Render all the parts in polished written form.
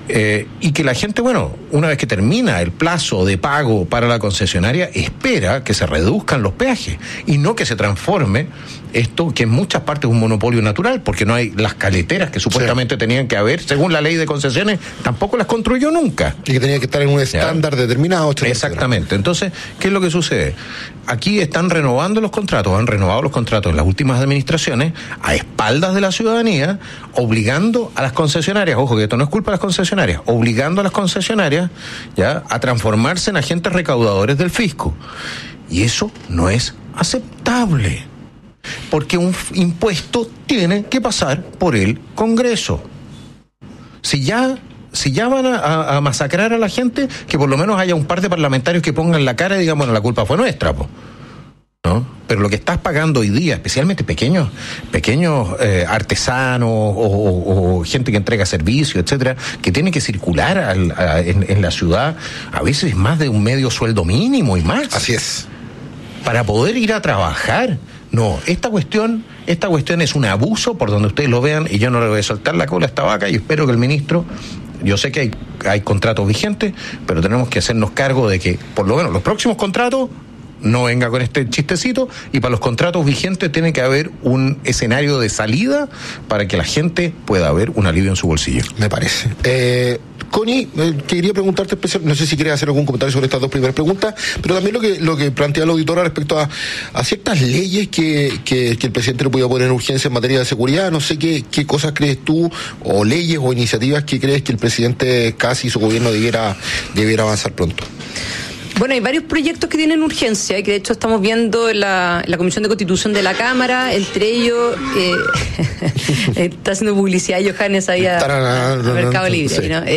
Y que la gente, bueno, una vez que termina el plazo de pago para la concesionaria, espera que se reduzcan los peajes y no que se transforme esto, que en muchas partes es un monopolio natural, porque no hay las caleteras que supuestamente tenían que haber, según la ley de concesiones, tampoco las construyó nunca. Y que tenía que estar en un estándar determinado. Exactamente. Entonces, ¿qué es lo que sucede? Aquí están renovando los contratos, han renovado los contratos en las últimas administraciones, a espaldas de la ciudadanía, obligando a las concesionarias, ojo que esto no es culpa de las concesionarias, obligando a las concesionarias ya a transformarse en agentes recaudadores del fisco. Y eso no es aceptable, porque un impuesto tiene que pasar por el Congreso. Si ya van a masacrar a la gente, que por lo menos haya un par de parlamentarios que pongan la cara y digan, bueno, la culpa fue nuestra, ¿no? Pero lo que estás pagando hoy día, especialmente pequeños artesanos o gente que entrega servicios, etcétera, que tiene que circular en la ciudad, a veces más de un medio sueldo mínimo y más. Así es. Para poder ir a trabajar. No, esta cuestión es un abuso por donde ustedes lo vean, y yo no le voy a soltar la cola a esta vaca, y espero que el ministro, yo sé que hay contratos vigentes, pero tenemos que hacernos cargo de que por lo menos los próximos contratos no venga con este chistecito, y para los contratos vigentes tiene que haber un escenario de salida para que la gente pueda ver un alivio en su bolsillo. Me parece. Connie, quería preguntarte, no sé si quieres hacer algún comentario sobre estas dos primeras preguntas, pero también lo que plantea la auditora respecto a ciertas leyes que el presidente le podía poner en urgencia en materia de seguridad. No sé qué cosas crees tú, o leyes o iniciativas que crees que el presidente Kast y su gobierno debiera avanzar pronto. Bueno, hay varios proyectos que tienen urgencia y que de hecho estamos viendo en la Comisión de Constitución de la Cámara, entre ellos está haciendo publicidad Johannes ahí a Mercado Libre, sí. ¿No?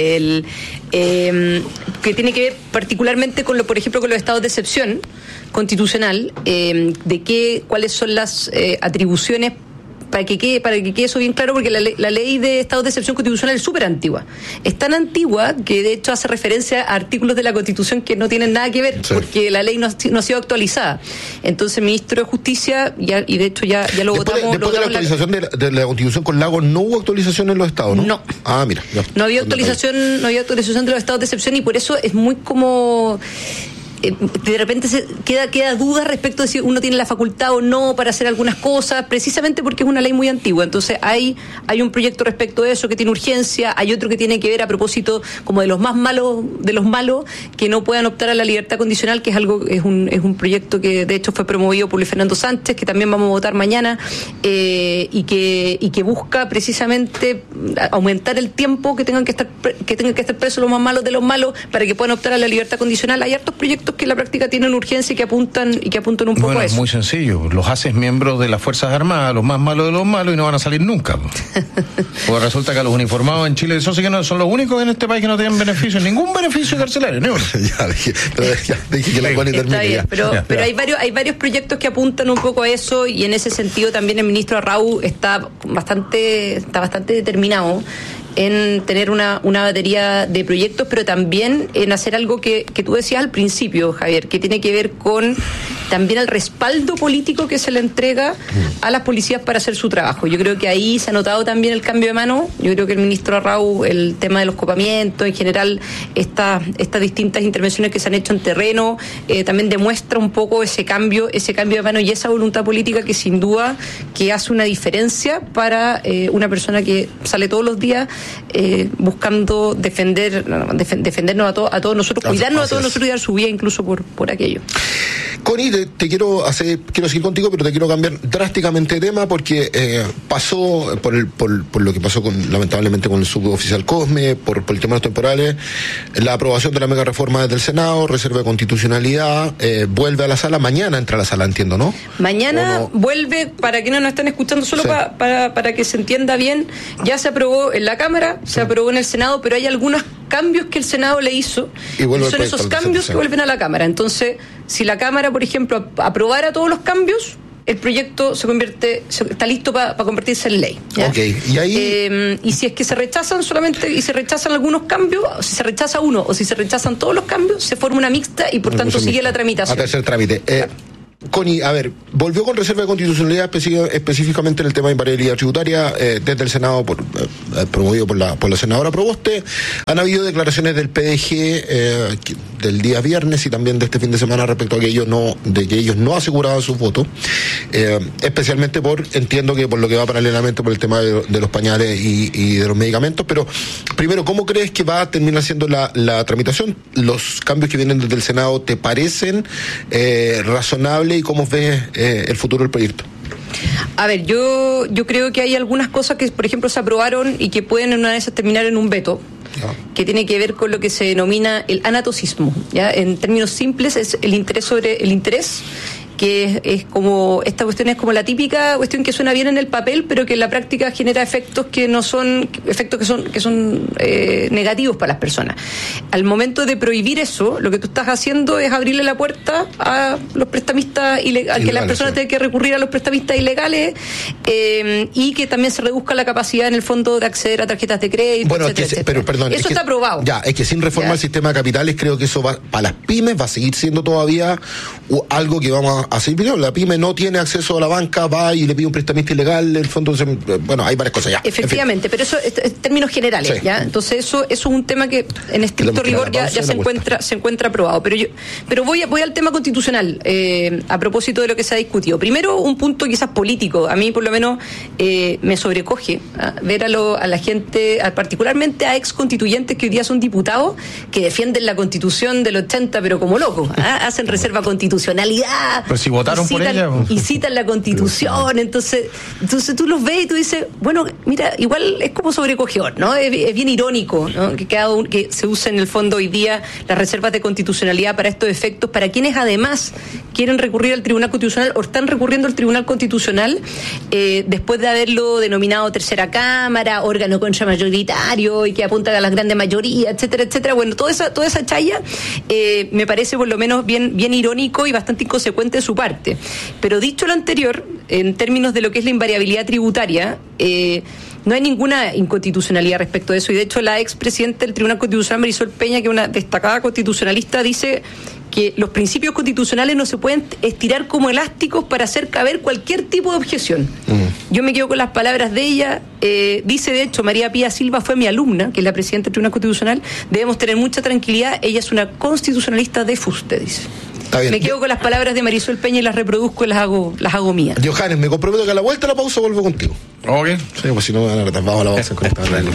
Que tiene que ver particularmente con por ejemplo, con los estados de excepción constitucional, cuáles son las atribuciones, para que quede eso bien claro, porque la ley de estados de excepción constitucional es súper antigua. Es tan antigua que de hecho hace referencia a artículos de la Constitución que no tienen nada que ver, sí, porque la ley no ha sido actualizada. Entonces el ministro de Justicia, y de hecho ya lo votamos. Después de la actualización de la Constitución con Lagos, ¿no hubo actualización en los estados, no? No. Ah, mira. Ya. No había actualización de los estados de excepción, y por eso es muy como... de repente queda duda respecto de si uno tiene la facultad o no para hacer algunas cosas, precisamente porque es una ley muy antigua. Entonces hay un proyecto respecto de eso que tiene urgencia, hay otro que tiene que ver a propósito como de los más malos, de los malos que no puedan optar a la libertad condicional, que es un proyecto que de hecho fue promovido por Luis Fernando Sánchez, que también vamos a votar mañana, y que busca precisamente aumentar el tiempo que tengan que estar presos los más malos de los malos para que puedan optar a la libertad condicional. Hay hartos proyectos que en la práctica tienen urgencia y que apuntan un poco a eso. Es muy sencillo, los haces miembros de las Fuerzas Armadas, los más malos de los malos, y no van a salir nunca. Porque resulta que los uniformados en Chile, eso sí que no son los únicos en este país que no tienen beneficios, ningún beneficio carcelario, ni uno. Dije que la Connie termine. Está bien, pero hay varios proyectos que apuntan un poco a eso, y en ese sentido también el ministro Arrau está bastante determinado en tener una batería de proyectos, pero también en hacer algo que tú decías al principio, Javier, que tiene que ver con también el respaldo político que se le entrega a las policías para hacer su trabajo. Yo creo que ahí se ha notado también el cambio de mano. Yo creo que el ministro Arrau, el tema de los copamientos, en general, estas distintas intervenciones que se han hecho en terreno, también demuestra un poco ese cambio de mano y esa voluntad política que sin duda que hace una diferencia para una persona que sale todos los días buscando defendernos a todos nosotros, cuidarnos a todos nosotros y dar su vida incluso por aquello. Connie, quiero seguir contigo, pero te quiero cambiar drásticamente de tema, porque pasó por lo que pasó lamentablemente con el suboficial Cosme, por el tema de los temporales, la aprobación de la mega reforma desde el Senado, reserva de constitucionalidad, vuelve a la sala, mañana entra a la sala, entiendo, ¿no? Mañana vuelve, para quienes no están escuchando, solo sí, para que se entienda bien, ya se aprobó en la Cámara, sí, se aprobó en el Senado, pero hay algunos cambios que el Senado le hizo, y son esos cambios que vuelven a la Cámara. Entonces, si la Cámara, por ejemplo, aprobara todos los cambios, el proyecto está listo para convertirse en ley, ¿ya? Okay. ¿Y ahí? Y si es que se rechazan algunos cambios, si se rechaza uno o si se rechazan todos los cambios, se forma una mixta y por tanto sigue la tramitación. A tercer trámite. Connie, a ver, volvió con reserva de constitucionalidad específicamente en el tema de invariabilidad tributaria desde el Senado, promovido por la senadora Proboste. Han habido declaraciones del PDG del día viernes y también de este fin de semana respecto a que ellos no aseguraban sus votos, especialmente entiendo que por lo que va paralelamente por el tema de los pañales y de los medicamentos. Pero primero, ¿cómo crees que va a terminar siendo la tramitación? ¿Los cambios que vienen desde el Senado te parecen razonables y cómo ves el futuro del proyecto? A ver, yo creo que hay algunas cosas que, por ejemplo, se aprobaron y que pueden en una de esas terminar en un veto, que tiene que ver con lo que se denomina el anatocismo, ¿ya? En términos simples, es el interés sobre el interés, que es como, esta cuestión es como la típica cuestión que suena bien en el papel, pero que en la práctica genera efectos que no son, efectos que son negativos para las personas. Al momento de prohibir eso, lo que tú estás haciendo es abrirle la puerta a los prestamistas ilegales, que las personas tengan que recurrir a los prestamistas ilegales, y que también se reduzca la capacidad en el fondo de acceder a tarjetas de crédito, bueno, etcétera. Pero perdón, eso está aprobado. Ya, es que sin reforma al sistema de capitales, creo que eso va, para las pymes va a seguir siendo todavía algo que vamos a seguir. La pyme no tiene acceso a la banca, va y le pide un prestamista ilegal, el fondo, bueno, hay varias cosas ya. Efectivamente, pero eso en términos generales, sí. ¿Ya? Entonces eso es un tema que en estricto rigor ya se encuentra aprobado. Pero voy al tema constitucional, a propósito de lo que se ha discutido. Primero, un punto quizás político. A mí, por lo menos, me sobrecoge ver a la gente, particularmente a ex constituyentes que hoy día son diputados, que defienden la Constitución del 80, pero como locos. Hacen reserva constitucionalidad. Pero si votaron por ella. Y citan la Constitución. Entonces tú los ves y tú dices, bueno, mira, igual es como sobrecogedor, ¿no? Es bien irónico, ¿no? Que se use en el fondo hoy día las reservas de constitucionalidad para estos efectos, para quienes además quieren recurrir al Tribunal Constitucional o están recurriendo al Tribunal Constitucional después de haberlo denominado tercera cámara, órgano contramayoritario y que apunta a las grandes mayorías, etcétera, etcétera. Bueno, toda esa chaya me parece por lo menos bien irónico y bastante inconsecuente de su parte. Pero dicho lo anterior, en términos de lo que es la invariabilidad tributaria, no hay ninguna inconstitucionalidad respecto de eso, y de hecho la expresidenta del Tribunal Constitucional, Marisol Peña, que es una destacada constitucionalista, dice que los principios constitucionales no se pueden estirar como elásticos para hacer caber cualquier tipo de objeción. Yo me quedo con las palabras de ella. Dice, de hecho, María Pía Silva fue mi alumna, que es la presidenta del Tribunal Constitucional. Debemos tener mucha tranquilidad. Ella es una constitucionalista de fuste, dice. Me quedo con las palabras de Marisol Peña y las reproduzco y las hago mías. Johannes, me comprometo que a la vuelta de la pausa vuelvo contigo. Ok. Sí, pues si no me van a retar, vamos a la pausa con esta regla.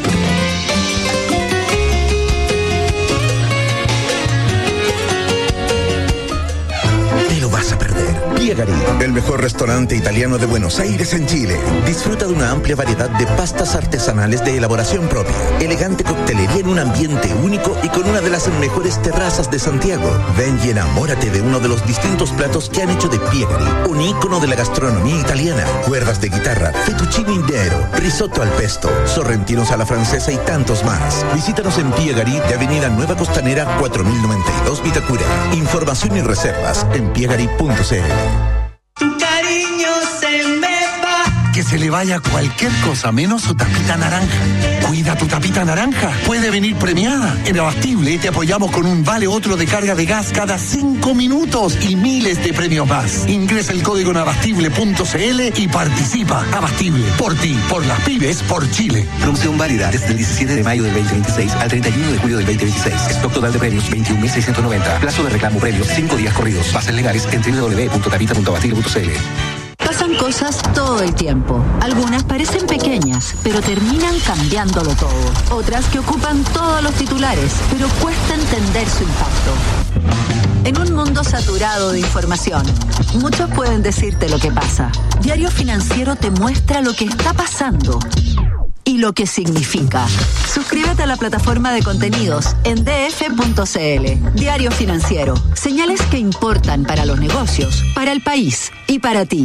Vas a perder. Piegari, el mejor restaurante italiano de Buenos Aires en Chile. Disfruta de una amplia variedad de pastas artesanales de elaboración propia, elegante coctelería en un ambiente único y con una de las mejores terrazas de Santiago. Ven y enamórate de uno de los distintos platos que han hecho de Piegari un ícono de la gastronomía italiana. Cuerdas de guitarra, fettuccine intero, risotto al pesto, sorrentinos a la francesa y tantos más. Visítanos en Piegari de Avenida Nueva Costanera 4092 Vitacura. Información y reservas en piegari.cl. Tu cariño se me va. Que se le vaya cualquier cosa menos su tapita naranja. Cuida tu tapita naranja. Puede venir premiada. En Abastible te apoyamos con un vale otro de carga de gas cada 5 minutos y miles de premios más. Ingresa el código en abastible.cl y participa. Abastible, por ti, por las pymes, por Chile. Promoción válida desde el 17 de mayo del 2026 al 31 de julio del 2026. Stock total de premios 21.690. Plazo de reclamo premios 5 días corridos. Bases legales en www.tapita.abastible.cl. Pasan cosas todo el tiempo. Algunas parecen pequeñas, pero terminan cambiándolo todo. Otras que ocupan todos los titulares, pero cuesta entender su impacto. En un mundo saturado de información, muchos pueden decirte lo que pasa. Diario Financiero te muestra lo que está pasando y lo que significa. Suscríbete a la plataforma de contenidos en df.cl. Diario Financiero. Señales que importan para los negocios, para el país y para ti.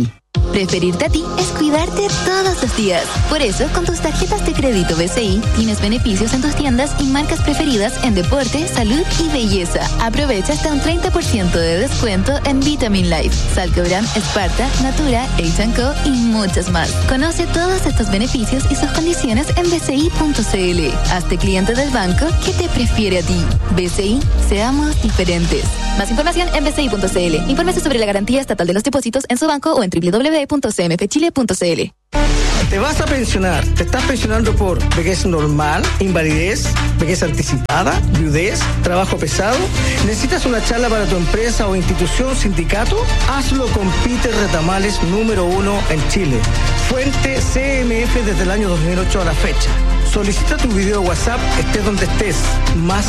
Preferirte a ti es cuidarte todos los días. Por eso, con tus tarjetas de crédito BCI, tienes beneficios en tus tiendas y marcas preferidas en deporte, salud y belleza. Aprovecha hasta un 30% de descuento en Vitamin Life, Salcobran, Esparta, Natura, H&Co y muchas más. Conoce todos estos beneficios y sus condiciones en bci.cl. Hazte cliente del banco que te prefiere a ti. BCI, seamos diferentes. Más información en bci.cl. Infórmese sobre la garantía estatal de los depósitos en su banco o en www.cmfchile.cl. Te vas a pensionar. ¿Te estás pensionando por vejez normal, invalidez, vejez anticipada, viudez, trabajo pesado? ¿Necesitas una charla para tu empresa o institución, sindicato? Hazlo con Peter Retamales, número 1 en Chile. Fuente CMF desde el año 2008 a la fecha. Solicita tu video WhatsApp, estés donde estés. Más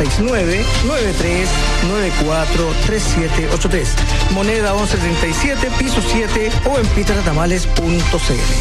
569-9394-3783. Moneda 1137, piso 7 o en peterretamales.cl.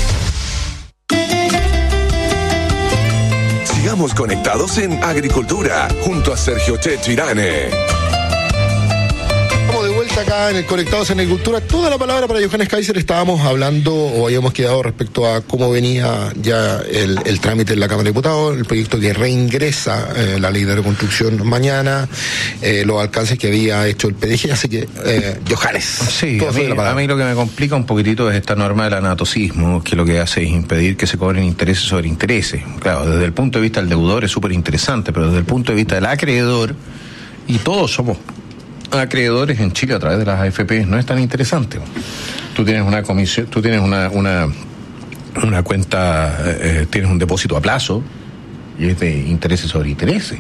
Sigamos conectados en Agricultura, junto a Sergio Checho Irane. Estamos de vuelta acá en el Conectados en Agricultura. Toda la palabra para Johannes Kaiser. Estábamos hablando o habíamos quedado respecto a cómo venía ya el trámite en la Cámara de Diputados, el proyecto que reingresa la ley de reconstrucción mañana, los alcances que había hecho el PDG. Así que, Johannes. Sí, a mí lo que me complica un poquitito es esta norma del anatocismo, que lo que hace es impedir que se cobren intereses sobre intereses. Claro, desde el punto de vista del deudor es súper interesante, pero desde el punto de vista del acreedor, y todos somos acreedores en Chile a través de las AFP, no es tan interesante. Tú tienes una comisión, tú tienes una cuenta, tienes un depósito a plazo y es de intereses sobre intereses.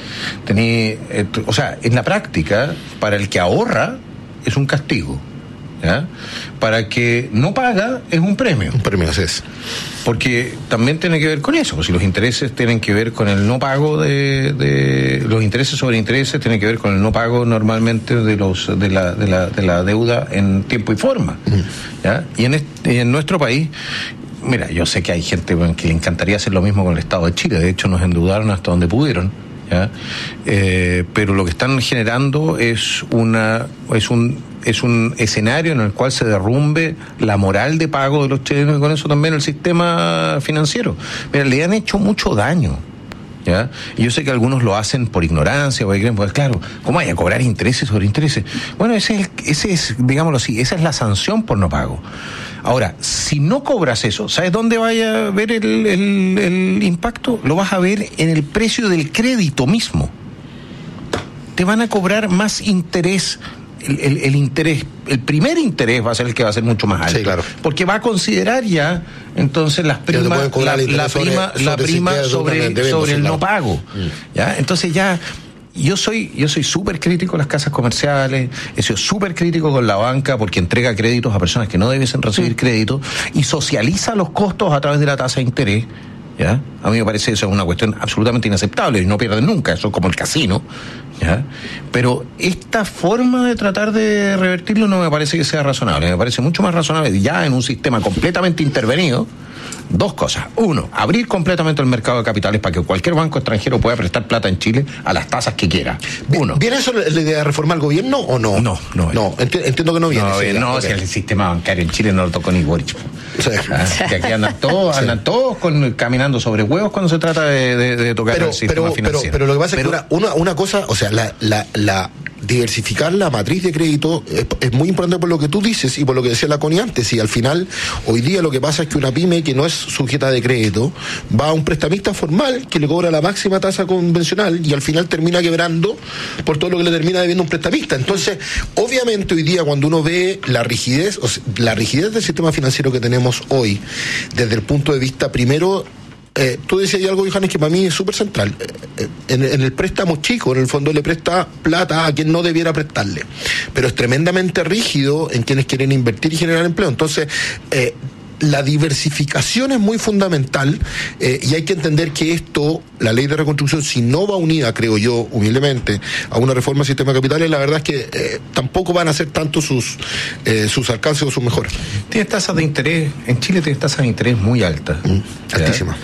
O sea, en la práctica, para el que ahorra es un castigo, ¿ya? Para el que no paga es un premio. Un premio, así es. Porque también tiene que ver con eso, pues si los intereses tienen que ver con el no pago de los intereses sobre intereses, tienen que ver con el no pago normalmente de la deuda en tiempo y forma, ¿ya? Y en nuestro país, mira, yo sé que hay gente que le encantaría hacer lo mismo con el Estado de Chile, de hecho nos endeudaron hasta donde pudieron, ¿ya? Pero lo que están generando es un escenario en el cual se derrumbe la moral de pago de los chilenos y con eso también el sistema financiero. Mira, le han hecho mucho daño, ¿ya? Y yo sé que algunos lo hacen por ignorancia, porque creen, pues claro, ¿cómo hay a cobrar intereses sobre intereses? Bueno, ese es, digámoslo así, esa es la sanción por no pago. Ahora, si no cobras eso, ¿sabes dónde vaya a ver el impacto? Lo vas a ver en el precio del crédito mismo. Te van a cobrar más interés. El interés, el primer interés va a ser el que va a ser mucho más alto. Sí, claro. Porque va a considerar ya entonces las primas, la prima sobre el no pago. ¿Ya? Entonces ya yo soy súper crítico con las casas comerciales, he sido súper crítico con la banca porque entrega créditos a personas que no debiesen recibir crédito y socializa los costos a través de la tasa de interés. ¿Ya? A mí me parece eso es una cuestión absolutamente inaceptable y no pierden nunca, eso es como el casino, ¿ya? Pero esta forma de tratar de revertirlo no me parece que sea razonable, me parece mucho más razonable ya en un sistema completamente intervenido. Dos cosas. Uno, abrir completamente el mercado de capitales para que cualquier banco extranjero pueda prestar plata en Chile a las tasas que quiera. Uno. ¿Viene eso la idea de reformar el gobierno o no? No. Entiendo que no viene. No, si el sistema bancario en Chile no lo tocó ni Boric. Sí. Que aquí andan todos caminando sobre huevos cuando se trata de tocar el sistema financiero. Pero lo que pasa es que una cosa, o sea, la diversificar la matriz de crédito es muy importante por lo que tú dices y por lo que decía la Connie antes. Y al final, hoy día lo que pasa es que una pyme que no es sujeta de crédito va a un prestamista formal que le cobra la máxima tasa convencional y al final termina quebrando por todo lo que le termina debiendo un prestamista. Entonces, obviamente hoy día cuando uno ve la rigidez del sistema financiero que tenemos hoy, desde el punto de vista primero, tú decías algo, Johannes, que para mí es súper central. En el préstamo chico, en el fondo le presta plata a quien no debiera prestarle, pero es tremendamente rígido en quienes quieren invertir y generar empleo. Entonces, la diversificación es muy fundamental y hay que entender que la ley de reconstrucción, si no va unida, creo yo, humildemente, a una reforma del sistema de capitales, la verdad es que tampoco van a ser tanto sus alcances o sus mejoras. Tienes tasas de interés, en Chile tienes tasas de interés muy altas. Altísimas.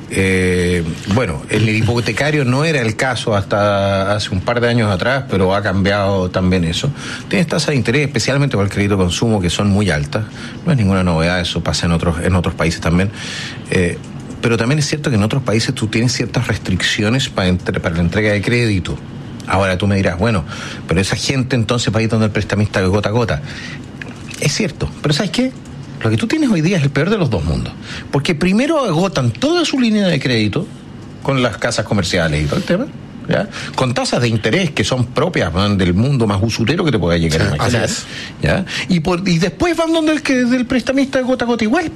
Bueno, el hipotecario no era el caso hasta hace un par de años atrás, pero ha cambiado también eso. Tienes tasas de interés, especialmente para el crédito de consumo, que son muy altas. No es ninguna novedad, eso pasa en otros países también. Pero también es cierto que en otros países tú tienes ciertas restricciones para la entrega de crédito. Ahora tú me dirás, bueno, pero esa gente entonces va a ir donde el prestamista de gota a gota. Es cierto, pero ¿sabes qué? Lo que tú tienes hoy día es el peor de los dos mundos. Porque primero agotan toda su línea de crédito con las casas comerciales y todo el tema, ¿ya? Con tasas de interés que son propias, man, del mundo más usurero que te pueda llegar a imaginar, ¿ya? Y después van donde del prestamista de gota a gota igual.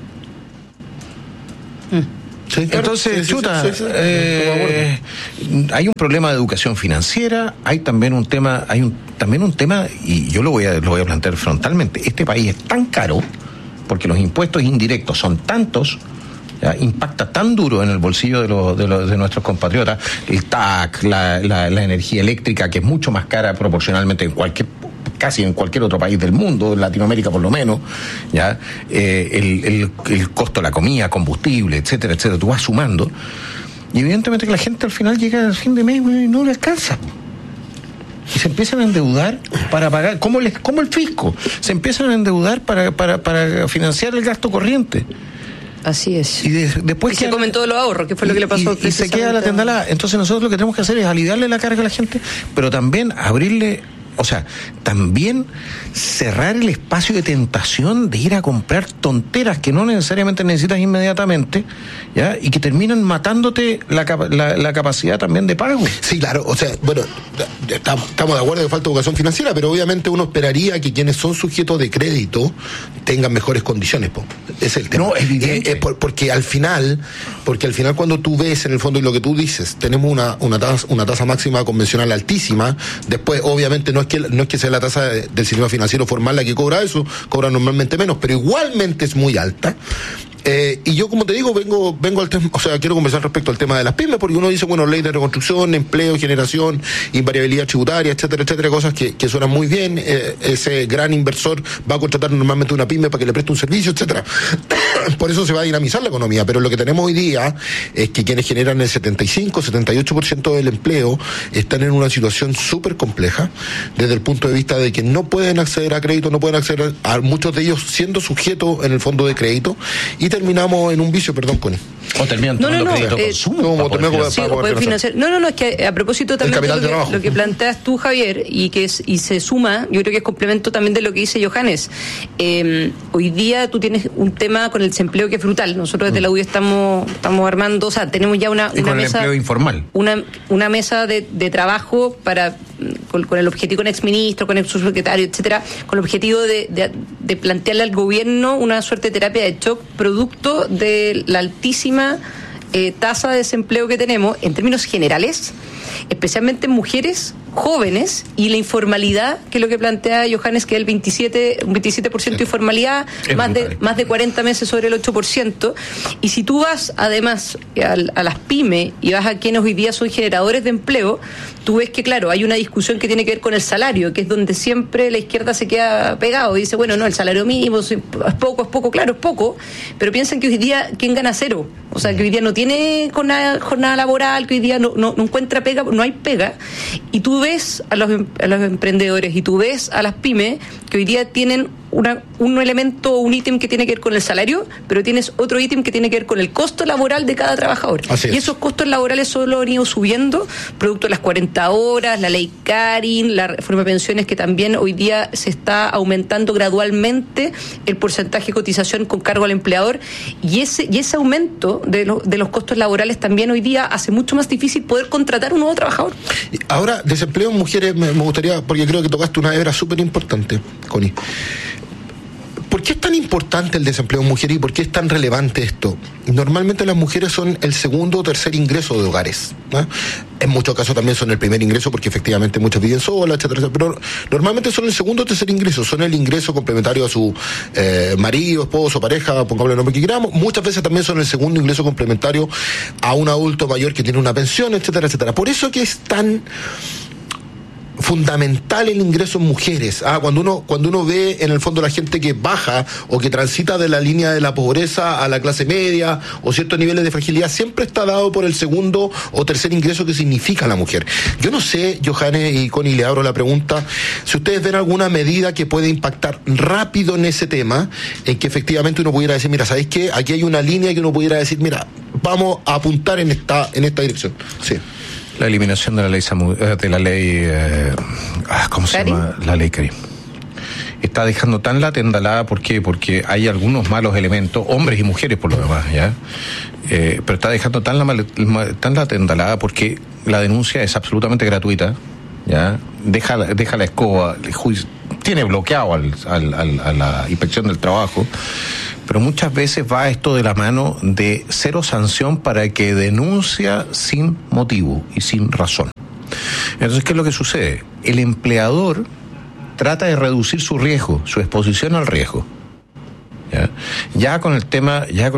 Sí, entonces, hay un problema de educación financiera, hay también un tema, y yo lo voy a plantear frontalmente. Este país es tan caro porque los impuestos indirectos son tantos, ¿ya? Impacta tan duro en el bolsillo de nuestros compatriotas, el TAC, la energía eléctrica, que es mucho más cara proporcionalmente casi en cualquier otro país del mundo, en Latinoamérica por lo menos, ¿ya? El costo de la comida, combustible, etcétera, etcétera, tú vas sumando, y evidentemente que la gente al final llega al fin de mes y no le alcanza. Y se empiezan a endeudar para pagar, como el fisco, se empiezan a endeudar para financiar el gasto corriente. Así es. Y después se comen todos los ahorros, que fue lo que le pasó. Y se queda la tendalada. Entonces nosotros lo que tenemos que hacer es aliviarle la carga a la gente, pero también también cerrar el espacio de tentación de ir a comprar tonteras que no necesariamente necesitas inmediatamente, ¿ya? Y que terminan matándote la capacidad también de pago. Sí, claro, bueno, estamos de acuerdo que falta educación financiera, pero obviamente uno esperaría que quienes son sujetos de crédito tengan mejores condiciones, es el tema. No, es evidente. Porque al final cuando tú ves en el fondo y lo que tú dices, tenemos una tasa máxima convencional altísima, después obviamente no es que sea la tasa del sistema financiero formal la que cobra eso, cobra normalmente menos, pero igualmente es muy alta. Y yo, como te digo, vengo al tema, quiero conversar respecto al tema de las pymes, porque uno dice, bueno, ley de reconstrucción, empleo, generación, invariabilidad tributaria, etcétera, cosas que suenan muy bien. Ese gran inversor va a contratar normalmente una pyme para que le preste un servicio, etcétera. Por eso se va a dinamizar la economía, pero lo que tenemos hoy día es que quienes generan el 75-78% del empleo están en una situación súper compleja, desde el punto de vista de que no pueden acceder a crédito, no pueden acceder a muchos de ellos siendo sujetos en el fondo de crédito, y terminamos en un vicio, perdón, Connie. O terminan tomando crédito consumo. Es que a propósito también de lo que planteas tú, Javier, y se suma, yo creo que es complemento también de lo que dice Johannes. Hoy día tú tienes un tema con el desempleo que es brutal. Nosotros desde la UDI estamos armando, tenemos ya una con mesa, el empleo informal. Una mesa de trabajo con el objetivo, con exministro, con el subsecretario, etcétera, con el objetivo de plantearle al gobierno una suerte de terapia de shock producto de la altísima tasa de desempleo que tenemos en términos generales, especialmente en mujeres jóvenes, y la informalidad, que es lo que plantea Johannes, que es un 27% de informalidad, más de 40 meses sobre el 8%. Y si tú vas además a las pymes y vas a quienes hoy día son generadores de empleo, tú ves que, claro, hay una discusión que tiene que ver con el salario, que es donde siempre la izquierda se queda pegado y dice, bueno, no, el salario mínimo es poco, claro, es poco, pero piensan que hoy día, ¿quién gana cero? O sea, que hoy día no tiene jornada laboral, que hoy día no encuentra pega, no hay pega, y tú ves a los emprendedores y tú ves a las pymes que hoy día tienen un elemento, un ítem que tiene que ver con el salario, pero tienes otro ítem que tiene que ver con el costo laboral de cada trabajador. Y esos costos laborales solo han ido subiendo, producto de las 40 horas, la ley Karin, la reforma de pensiones, que también hoy día se está aumentando gradualmente el porcentaje de cotización con cargo al empleador, y ese aumento de los costos laborales también hoy día hace mucho más difícil poder contratar un nuevo trabajador. Ahora, desempleo en mujeres, me gustaría, porque creo que tocaste una hebra súper importante, Connie. ¿Por qué es tan importante el desempleo en mujeres y por qué es tan relevante esto? Normalmente las mujeres son el segundo o tercer ingreso de hogares, ¿no? En muchos casos también son el primer ingreso, porque efectivamente muchas viven solas, etcétera, pero normalmente son el segundo o tercer ingreso, son el ingreso complementario a su marido, esposo, pareja, pongamos el nombre que queramos. Muchas veces también son el segundo ingreso complementario a un adulto mayor que tiene una pensión, etcétera. Por eso que es tan fundamental el ingreso en mujeres. Cuando uno ve en el fondo la gente que baja o que transita de la línea de la pobreza a la clase media o ciertos niveles de fragilidad, siempre está dado por el segundo o tercer ingreso que significa la mujer. Yo no sé, Johannes y Connie, le abro la pregunta, si ustedes ven alguna medida que puede impactar rápido en ese tema, en que efectivamente uno pudiera decir, mira, ¿sabéis qué? Aquí hay una línea que uno pudiera decir, mira, vamos a apuntar en esta dirección. Sí. La eliminación de la ley ¿cómo se llama? La ley Karim. Está dejando tan la tendalada, ¿por qué? Porque hay algunos malos elementos, hombres y mujeres por lo demás, ¿ya? Pero está dejando tan la tendalada porque la denuncia es absolutamente gratuita, ¿ya? Deja la escoba, tiene bloqueado a la inspección del trabajo, pero muchas veces va esto de la mano de cero sanción para el que denuncia sin motivo y sin razón. Entonces, ¿qué es lo que sucede? El empleador trata de reducir su riesgo, su exposición al riesgo. Ya con el tema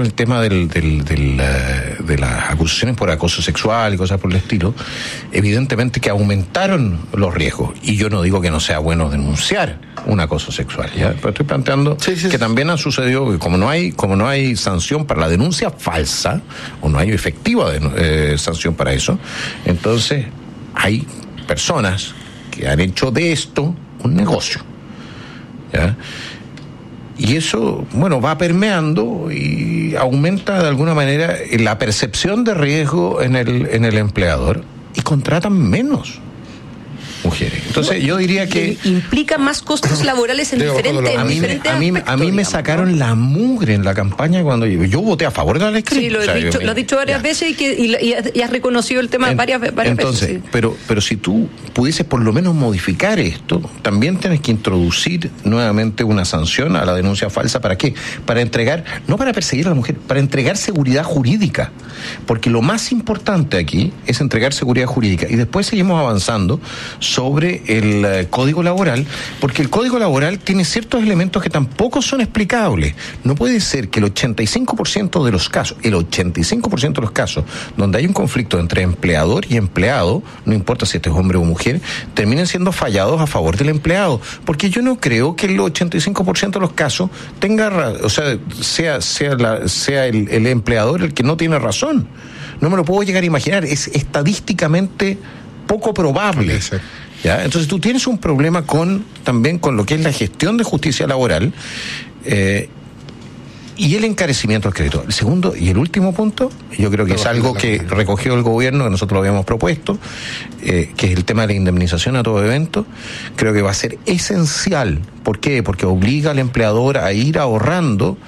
de las acusaciones por acoso sexual y cosas por el estilo, evidentemente que aumentaron los riesgos, y yo no digo que no sea bueno denunciar un acoso sexual, ¿ya? Pero estoy planteando que también ha sucedido que como no hay sanción para la denuncia falsa, o no hay efectiva sanción para eso, entonces hay personas que han hecho de esto un negocio, ¿ya? Y eso, va permeando y aumenta de alguna manera la percepción de riesgo en el empleador, y contratan menos mujeres. Entonces yo diría que implica más costos laborales en diferentes a mí me sacaron la mugre en la campaña cuando yo voté a favor de la ley. Sí, lo has dicho varias veces y has reconocido el tema varias entonces, veces. Sí. Pero si tú pudieses por lo menos modificar esto, también tienes que introducir nuevamente una sanción a la denuncia falsa. ¿Para qué? Para entregar, no para perseguir a la mujer, para entregar seguridad jurídica. Porque lo más importante aquí es entregar seguridad jurídica, y después seguimos avanzando sobre el Código Laboral, porque el Código Laboral tiene ciertos elementos que tampoco son explicables. No puede ser que el 85% de los casos donde hay un conflicto entre empleador y empleado, no importa si este es hombre o mujer, terminen siendo fallados a favor del empleado, porque yo no creo que el 85% de los casos sea el empleador el que no tiene razón. No me lo puedo llegar a imaginar, es estadísticamente poco probable. ¿Ya? Entonces tú tienes un problema también con lo que es la gestión de justicia laboral y el encarecimiento del crédito. El segundo y el último punto, yo creo que es algo que recogió el gobierno, que nosotros lo habíamos propuesto, que es el tema de la indemnización a todo evento. Creo que va a ser esencial. ¿Por qué? Porque obliga al empleador a ir ahorrando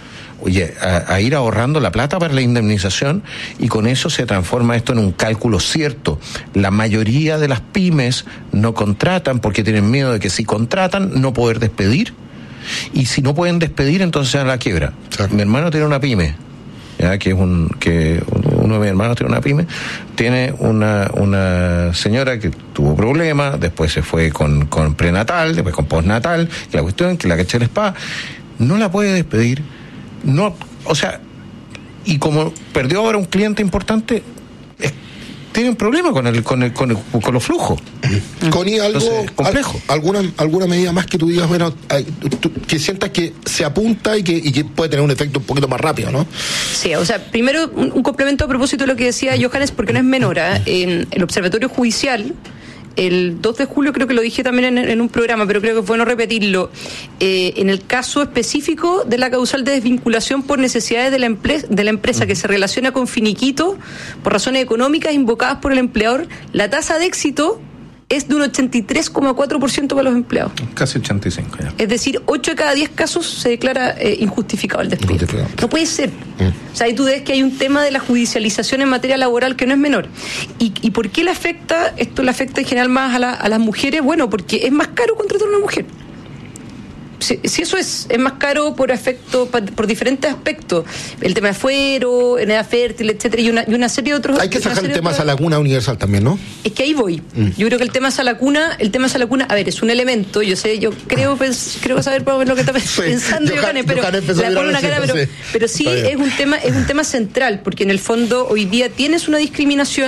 la plata para la indemnización, y con eso se transforma esto en un cálculo cierto. La mayoría de las pymes no contratan porque tienen miedo de que si contratan no poder despedir, y si no pueden despedir entonces se dan la quiebra. Claro. Mi hermano tiene una pyme, ¿ya? Uno de mis hermanos tiene una pyme, tiene una señora que tuvo problemas, después se fue con prenatal, después con postnatal, y la cuestión es que la caché el spa, no la puede despedir. No, y como perdió ahora un cliente importante, tiene un problema con los flujos. Connie, complejo. ¿Alguna medida más que tú digas, que sientas que se apunta y que puede tener un efecto un poquito más rápido, ¿no? Sí, primero un complemento a propósito de lo que decía Johannes, porque no es menor. En el Observatorio Judicial, el 2 de julio, creo que lo dije también en un programa, pero creo que es bueno repetirlo, en el caso específico de la causal de desvinculación por necesidades de la empresa que se relaciona con finiquito por razones económicas invocadas por el empleador, la tasa de éxito es de un 83,4% para los empleados. Casi 85 ya. Es decir, 8 de cada 10 casos se declara injustificado el despido. No puede ser. Ahí tú ves que hay un tema de la judicialización en materia laboral que no es menor. ¿Y por qué le afecta? Esto le afecta en general más a las mujeres. Bueno, porque es más caro contratar a una mujer. Si eso es más caro por diferentes aspectos, el tema de fuero, en edad fértil, etcétera, y una serie de otros. Hay que sacar el tema Salacuna universal también, ¿no? Es que ahí voy. Yo creo que el tema Salacuna, a ver, es un elemento, yo creo saber lo que está pensando Johannes, pero le pongo una cara, pero sí es un tema central, porque en el fondo hoy día tienes una discriminación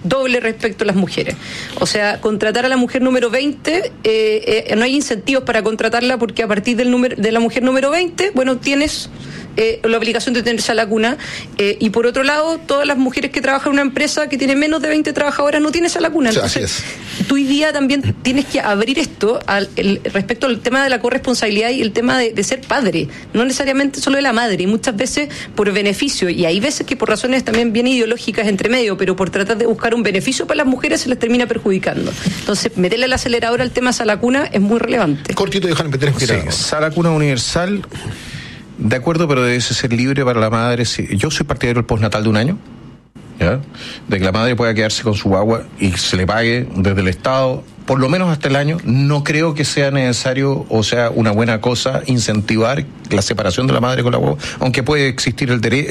doble respecto a las mujeres. O sea, contratar a la mujer número 20, no hay incentivos para contratarla porque a partir de la mujer número 20, bueno, tienes la obligación de tener esa lacuna, y por otro lado, todas las mujeres que trabajan en una empresa que tiene menos de 20 trabajadoras no tienen esa lacuna. Entonces, tú hoy día también tienes que abrir esto respecto al tema de la corresponsabilidad y el tema de ser padre, no necesariamente solo de la madre, y muchas veces por beneficio, y hay veces que por razones también bien ideológicas entre medio, pero por tratar de buscar un beneficio para las mujeres se les termina perjudicando. Entonces, meterle al acelerador al tema Salacuna es muy relevante. Cortito, déjame meter Salacuna universal. De acuerdo, pero debe ser libre para la madre. Yo soy partidario del postnatal de un año, ¿ya? De que la madre pueda quedarse con su guagua y se le pague desde el Estado, por lo menos hasta el año. No creo que sea necesario, o sea, una buena cosa, incentivar la separación de la madre con la guagua, aunque puede existir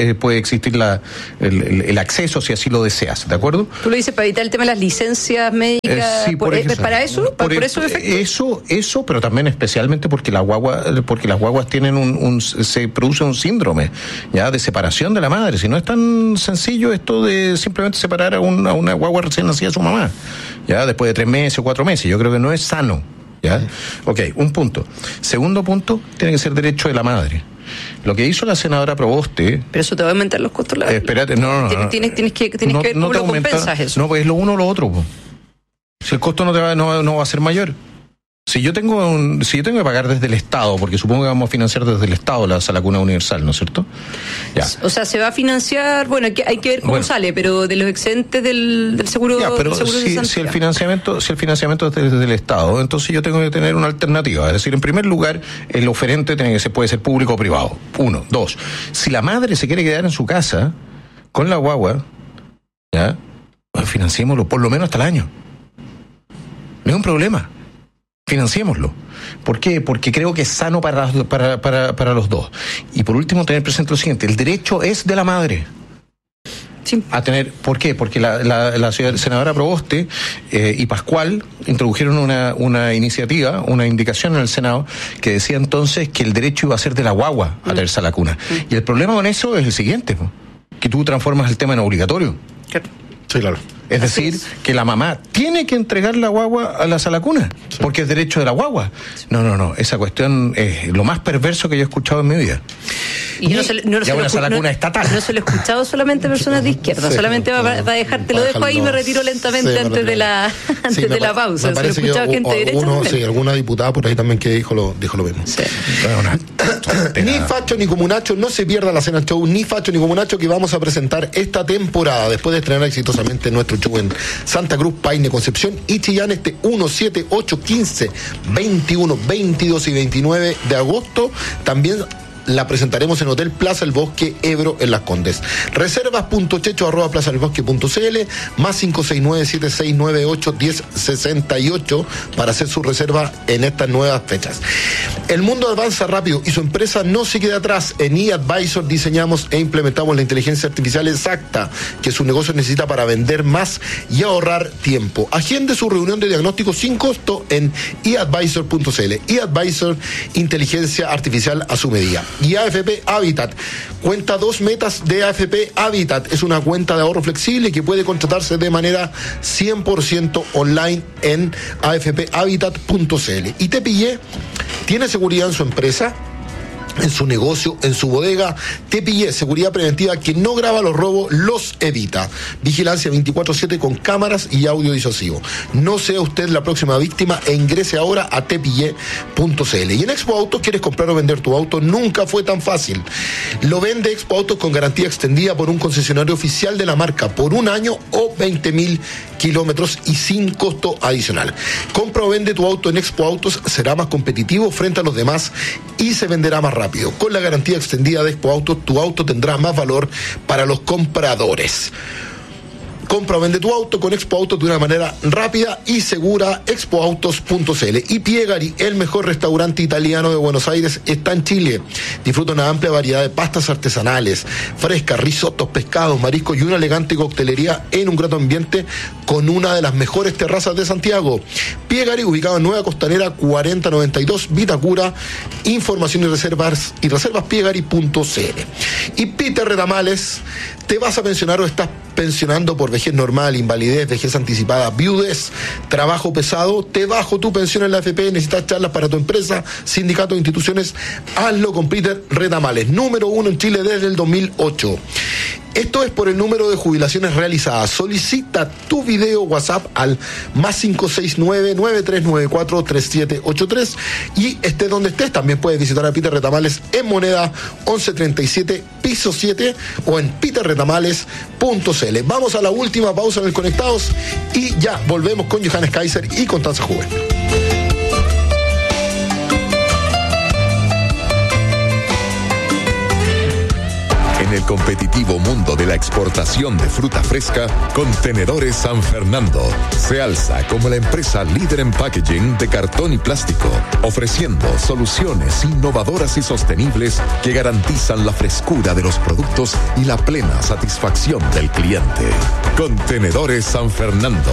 el acceso si así lo deseas, ¿de acuerdo? Tú lo dices para evitar el tema de las licencias médicas, sí, ¿para eso? ¿Por eso efecto? Eso, pero también especialmente porque las guaguas tienen se produce un síndrome, ya, de separación de la madre. Si no es tan sencillo esto de simplemente separar a una guagua recién nacida de su mamá, ya, después de 3 meses o 4 meses, yo creo que no es sano, ¿ya? Ok, un punto. Segundo punto, tiene que ser derecho de la madre. Lo que hizo la senadora Proboste... Pero eso te va a aumentar los costos. Espérate, no. Tienes que ver cómo lo compensas eso. No, pues es lo uno o lo otro, po. Si el costo no va a ser mayor. Si yo tengo que pagar desde el Estado, porque supongo que vamos a financiar desde el Estado la Salacuna universal, ¿no es cierto? Ya. O sea, se va a financiar, bueno, hay que ver cómo sale, pero de los excedentes del seguro. Ya, pero si el financiamiento es desde el Estado, entonces yo tengo que tener una alternativa. Es decir, en primer lugar, el oferente puede ser público o privado. 1, 2. Si la madre se quiere quedar en su casa con la guagua, ya, pues financiémoslo por lo menos hasta el año. No hay un problema. Financiémoslo. ¿Por qué? Porque creo que es sano para los dos. Y por último, tener presente lo siguiente: el derecho es de la madre. Sí. A tener, ¿por qué? Porque la senadora Proboste y Pascual introdujeron una iniciativa, una indicación en el Senado que decía entonces que el derecho iba a ser de la guagua a tener Salacuna. Y el problema con eso es el siguiente, que tú transformas el tema en obligatorio. Sí, claro. Es decir, que la mamá tiene que entregar la guagua a la Salacuna, porque es derecho de la guagua. No. Esa cuestión es lo más perverso que yo he escuchado en mi vida. Y no se lo he escuchado solamente a personas de izquierda. Solamente va a dejarte, lo dejo ahí y me retiro lentamente antes de la pausa. Me parece que alguna diputada por ahí también que dijo lo mismo. Sí. Ni Facho ni Comunacho, no se pierda la Cena Show, ni Facho ni Comunacho, que vamos a presentar esta temporada después de estrenar exitosamente nuestro show en Santa Cruz, Paine, Concepción y Chillán este 1, 7, 8, 15, 21, 22 y 29 de agosto. También la presentaremos en Hotel Plaza El Bosque, Ebro, en Las Condes. Reservas.checho@plazaelbosque.cl más 569-7698-1068 para hacer su reserva en estas nuevas fechas. El mundo avanza rápido y su empresa no se queda atrás. En eAdvisor diseñamos e implementamos la inteligencia artificial exacta que su negocio necesita para vender más y ahorrar tiempo. Agende su reunión de diagnóstico sin costo en eAdvisor.cl. eAdvisor, inteligencia artificial a su medida. Y AFP Habitat cuenta 2 metas de AFP Habitat. Es una cuenta de ahorro flexible que puede contratarse de manera 100% online en afphabitat.cl. Y te pillé, ¿tiene seguridad en su empresa? En su negocio, en su bodega? Te pillé, seguridad preventiva que no graba los robos, los evita. Vigilancia 24/7 con cámaras y audio disuasivo. No sea usted la próxima víctima e ingrese ahora a tepille.cl. Y en Expo Autos, ¿quieres comprar o vender tu auto? Nunca fue tan fácil. Lo vende Expo Autos con garantía extendida por un concesionario oficial de la marca por 1 año o 20.000 kilómetros y sin costo adicional. Compra o vende tu auto en Expo Autos, será más competitivo frente a los demás y se venderá más rápido. Con la garantía extendida de Expo Autos, tu auto tendrá más valor para los compradores. Compra o vende tu auto con Expo Autos de una manera rápida y segura. expoautos.cl. Y Piegari, el mejor restaurante italiano de Buenos Aires, está en Chile. Disfruta una amplia variedad de pastas artesanales, frescas, risottos, pescados, mariscos y una elegante coctelería en un grato ambiente con una de las mejores terrazas de Santiago. Piegari, ubicado en Nueva Costanera 4092 Vitacura. Información y reservas piegari.cl. Y Peter Redamales, ¿te vas a pensionar o estás pensionando por vejez normal, invalidez, vejez anticipada, viudez, trabajo pesado, te bajo tu pensión en la AFP, necesitas charlas para tu empresa, sindicatos, instituciones, hazlo con Peter Retamales, número 1 en Chile desde el 2008. Esto es por el número de jubilaciones realizadas. Solicita tu video WhatsApp al más 569-9394-3783 y estés donde estés. También puedes visitar a Peter Retamales en Moneda 1137, piso 7 o en peterretamales.cl. Vamos a la última pausa en el Conectados y ya volvemos con Johannes Kaiser y Constanza Joven. En el competitivo mundo de la exportación de fruta fresca, Contenedores San Fernando se alza como la empresa líder en packaging de cartón y plástico, ofreciendo soluciones innovadoras y sostenibles que garantizan la frescura de los productos y la plena satisfacción del cliente. Contenedores San Fernando,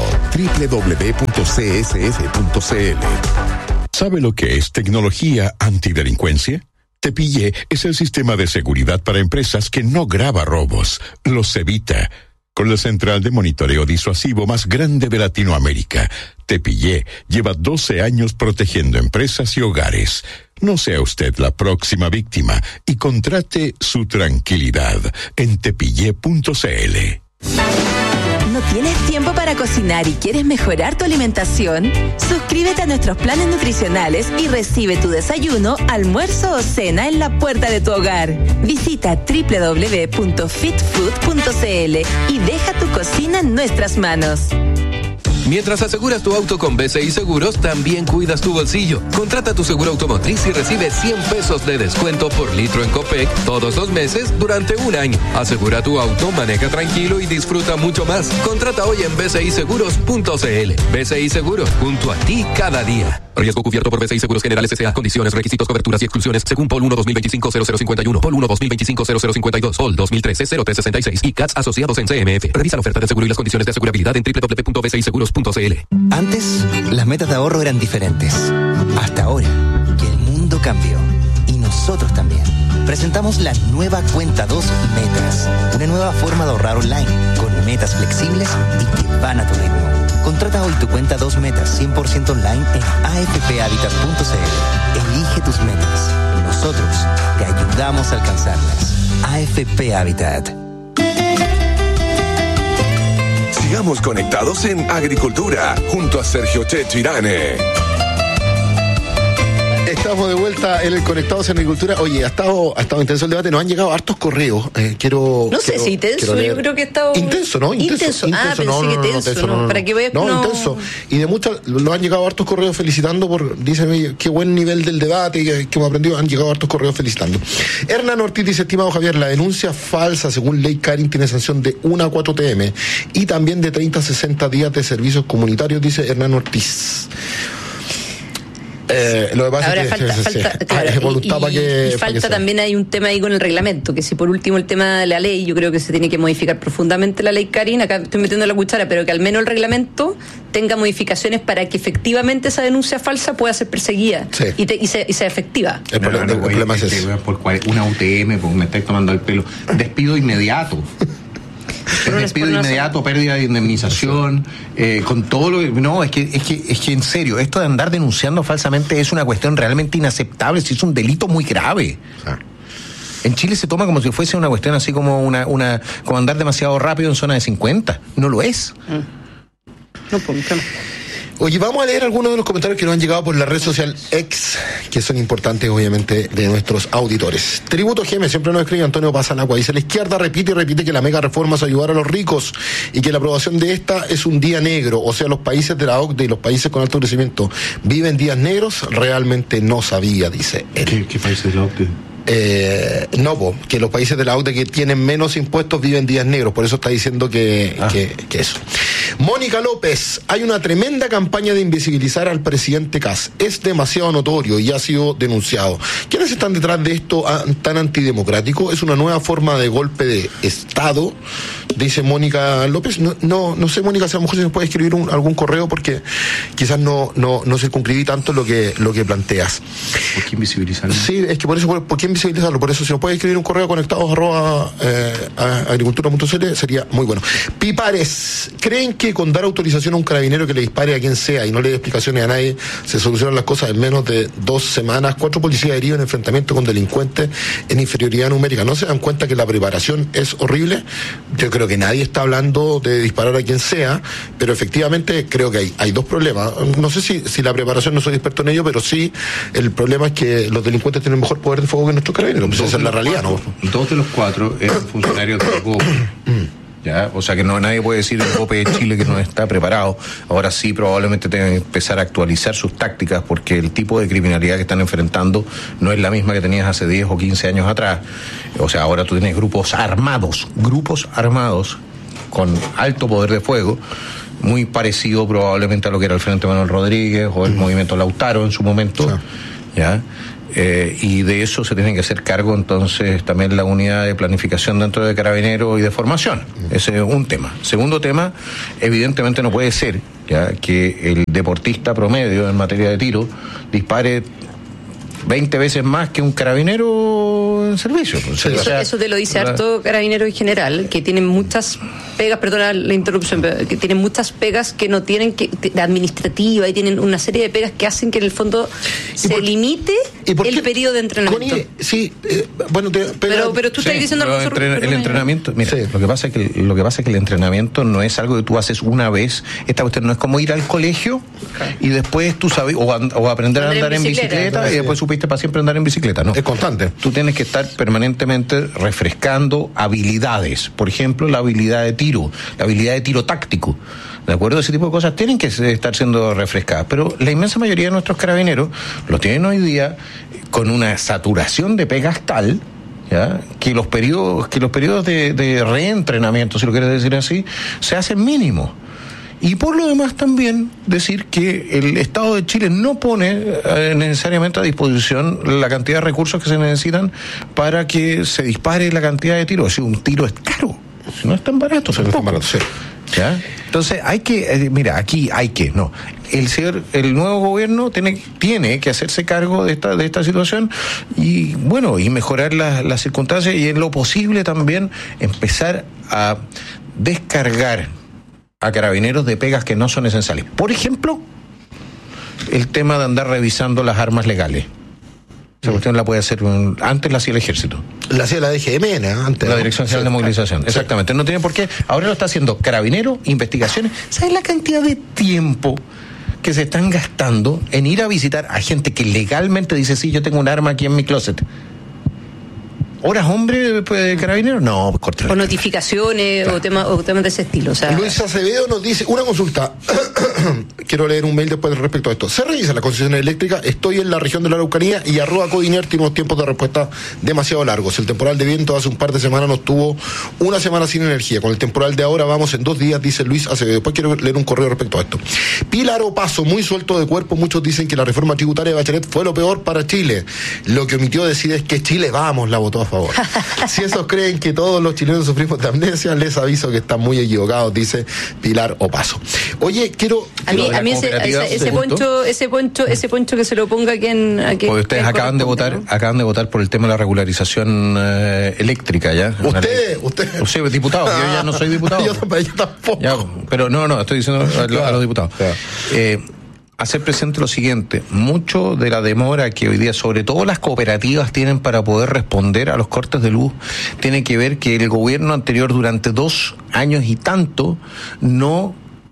www.csf.cl. ¿Sabe lo que es tecnología antidelincuencia? Tepillé es el sistema de seguridad para empresas que no graba robos, los evita. Con la central de monitoreo disuasivo más grande de Latinoamérica, Tepillé lleva 12 años protegiendo empresas y hogares. No sea usted la próxima víctima y contrate su tranquilidad en tepillé.cl. ¿No tienes tiempo para cocinar y quieres mejorar tu alimentación? Suscríbete a nuestros planes nutricionales y recibe tu desayuno, almuerzo o cena en la puerta de tu hogar. Visita www.fitfood.cl y deja tu cocina en nuestras manos. Mientras aseguras tu auto con BCI Seguros, también cuidas tu bolsillo. Contrata tu seguro automotriz y recibe 100 pesos de descuento por litro en Copec todos los meses durante un año. Asegura tu auto, maneja tranquilo y disfruta mucho más. Contrata hoy en bciseguros.cl. BCI Seguros, junto a ti cada día. Riesgo cubierto por BCI Seguros Generales S.A. Condiciones, requisitos, coberturas y exclusiones según POL 1-2025-0051, POL 1-2025-0052, POL 2013-0366 y CATS asociados en CMF. Revisa la oferta de seguro y las condiciones de asegurabilidad en www.bciseguros.cl. Antes, las metas de ahorro eran diferentes. Hasta ahora, que el mundo cambió. Y nosotros también. Presentamos la nueva Cuenta 2 Metas. Una nueva forma de ahorrar online, con metas flexibles y que van a tu ritmo. Contrata hoy tu Cuenta 2 Metas 100% online en afphabitat.cl. Elige tus metas. Nosotros te ayudamos a alcanzarlas. AFP Habitat. Sigamos conectados en Agricultura, junto a Sergio Checho Irane. Estamos de vuelta en el Conectados en Agricultura. Oye, ha estado intenso el debate, nos han llegado hartos correos. No sé si intenso, yo creo que ha estado... Intenso, ¿no? Intenso. Pensé que tenso, ¿no? Para que veas que no, intenso. Y de muchas, nos han llegado hartos correos felicitando dicen, oye, qué buen nivel del debate, que hemos aprendido, han llegado hartos correos felicitando. Hernán Ortiz dice, estimado Javier, la denuncia falsa según ley Karin tiene sanción de 1 a 4 TM y también de 30 a 60 días de servicios comunitarios, dice Hernán Ortiz. Lo que pasa es que falta también hay un tema ahí con el reglamento, que si por último el tema de la ley, yo creo que se tiene que modificar profundamente la ley Karin, acá estoy metiendo la cuchara, pero que al menos el reglamento tenga modificaciones para que efectivamente esa denuncia falsa pueda ser perseguida y sea efectiva. El problema es ese. Por una UTM, porque me estáis tomando el pelo, despido inmediato. Despido inmediato, pérdida de indemnización, con todo lo que... No, es que en serio, esto de andar denunciando falsamente es una cuestión realmente inaceptable, si es un delito muy grave. En Chile se toma como si fuese una cuestión así como como andar demasiado rápido en zona de 50. No lo es. No, pues, Oye, vamos a leer algunos de los comentarios que nos han llegado por la red social X, que son importantes, obviamente, de nuestros auditores. Tributo GM, siempre nos escribe Antonio Pasanagua, dice, la izquierda repite y repite que la mega reforma es ayudar a los ricos y que la aprobación de esta es un día negro, o sea, los países de la OCDE y los países con alto crecimiento viven días negros, realmente no sabía, dice él. ¿Qué países de la OCDE? Que los países de la OCDE que tienen menos impuestos viven días negros, por eso está diciendo que eso. Mónica López, hay una tremenda campaña de invisibilizar al presidente Kast. Es demasiado notorio y ha sido denunciado. ¿Quiénes están detrás de esto tan antidemocrático? Es una nueva forma de golpe de Estado, dice Mónica López. No sé, Mónica, si a lo mejor se nos puede escribir algún correo, porque quizás no circunscribí tanto lo que planteas. ¿Por qué invisibilizarlo? Sí, es que por eso, ¿por qué invisibilizarlo? Por eso, si nos puede escribir un correo conectados@agricultura.cl sería muy bueno. Pipares, ¿creen que con dar autorización a un carabinero que le dispare a quien sea y no le dé explicaciones a nadie se solucionan las cosas en menos de 2 semanas? 4 policías heridos en enfrentamiento con delincuentes en inferioridad numérica. ¿No se dan cuenta que la preparación es horrible? Yo creo que nadie está hablando de disparar a quien sea, pero efectivamente creo que hay 2 problemas. No sé si la preparación, no soy experto en ello, pero sí el problema es que los delincuentes tienen mejor poder de fuego que nuestros carabineros. Pues esa es la realidad, ¿no? 2 de los 4 eran funcionarios del GOPE. ¿Ya? O sea que nadie puede decir el GOPE de Chile que no está preparado. Ahora sí, probablemente tengan que empezar a actualizar sus tácticas, porque el tipo de criminalidad que están enfrentando no es la misma que tenías hace 10 o 15 años atrás. O sea, ahora tú tienes grupos armados con alto poder de fuego, muy parecido probablemente a lo que era el Frente Manuel Rodríguez o el Movimiento Lautaro en su momento, ¿ya? Y de eso se tiene que hacer cargo entonces también la unidad de planificación dentro de Carabineros y de formación. Ese es un tema. Segundo tema, evidentemente no puede ser, ¿ya?, que el deportista promedio en materia de tiro dispare 20 veces más que un carabinero en servicio. Sí, eso te lo dice harto carabinero en general, que tienen muchas pegas, perdona la interrupción, pero que tienen muchas pegas que no tienen de administrativa, y tienen una serie de pegas que hacen que en el fondo se limite el periodo de entrenamiento. Pero tú estás diciendo el entrenamiento, mira, lo que pasa es que el entrenamiento no es algo que tú haces una vez. Esta cuestión no es como ir al colegio y después tú sabes o aprender a andar en bicicleta y después supiste para siempre andar en bicicleta, no. Es constante. Tú tienes que estar permanentemente refrescando habilidades. Por ejemplo, la habilidad de tiro táctico. ¿De acuerdo? Ese tipo de cosas tienen que estar siendo refrescadas. Pero la inmensa mayoría de nuestros carabineros lo tienen hoy día con una saturación de pegas tal, ¿ya?, que los periodos de reentrenamiento, si lo quieres decir así, se hacen mínimos. Y por lo demás también decir que el Estado de Chile no pone necesariamente a disposición la cantidad de recursos que se necesitan para que se dispare la cantidad de tiros. Si un tiro es caro, si no es tan barato, ¿ya? Entonces hay que, el nuevo gobierno tiene que hacerse cargo de esta situación y mejorar las circunstancias, y en lo posible también empezar a descargar a carabineros de pegas que no son esenciales. Por ejemplo, el tema de andar revisando las armas legales. Esa cuestión la puede hacer antes la hacía el Ejército. La hacía la DGM, antes. La Dirección General de Movilización, exactamente. No tiene por qué. Ahora lo está haciendo Carabineros, investigaciones. ¿Sabes la cantidad de tiempo que se están gastando en ir a visitar a gente que legalmente dice, sí, yo tengo un arma aquí en mi closet? ¿Horas, hombre, de Carabineros? No, corta. O notificaciones, claro, o temas de ese estilo. O sea, Luis Acevedo nos dice, una consulta. Quiero leer un mail después respecto a esto. ¿Se revisa la concesión eléctrica? Estoy en la región de la Araucanía y @Codiner tiene unos tiempos de respuesta demasiado largos. El temporal de viento hace un par de semanas nos tuvo una semana sin energía. Con el temporal de ahora vamos en 2 días, dice Luis Acevedo. Después quiero leer un correo respecto a esto. Pilar Opaso, muy suelto de cuerpo. Muchos dicen que la reforma tributaria de Bachelet fue lo peor para Chile. Lo que omitió decir es que Chile Vamos la votó a favor. Si esos creen que todos los chilenos sufrimos de amnesia, les aviso que están muy equivocados, dice Pilar Opaso. Oye, quiero a mí ese poncho que se lo ponga a quien porque ustedes acaban de votar por el tema de la regularización eléctrica, ¿ya? Usted sí, diputado. Yo ya no soy diputado. Yo tampoco. Ya, pero no, estoy diciendo a los diputados. Hacer presente lo siguiente: mucho de la demora que hoy día, sobre todo las cooperativas, tienen para poder responder a los cortes de luz, tiene que ver que el gobierno anterior, durante 2 años y tanto, no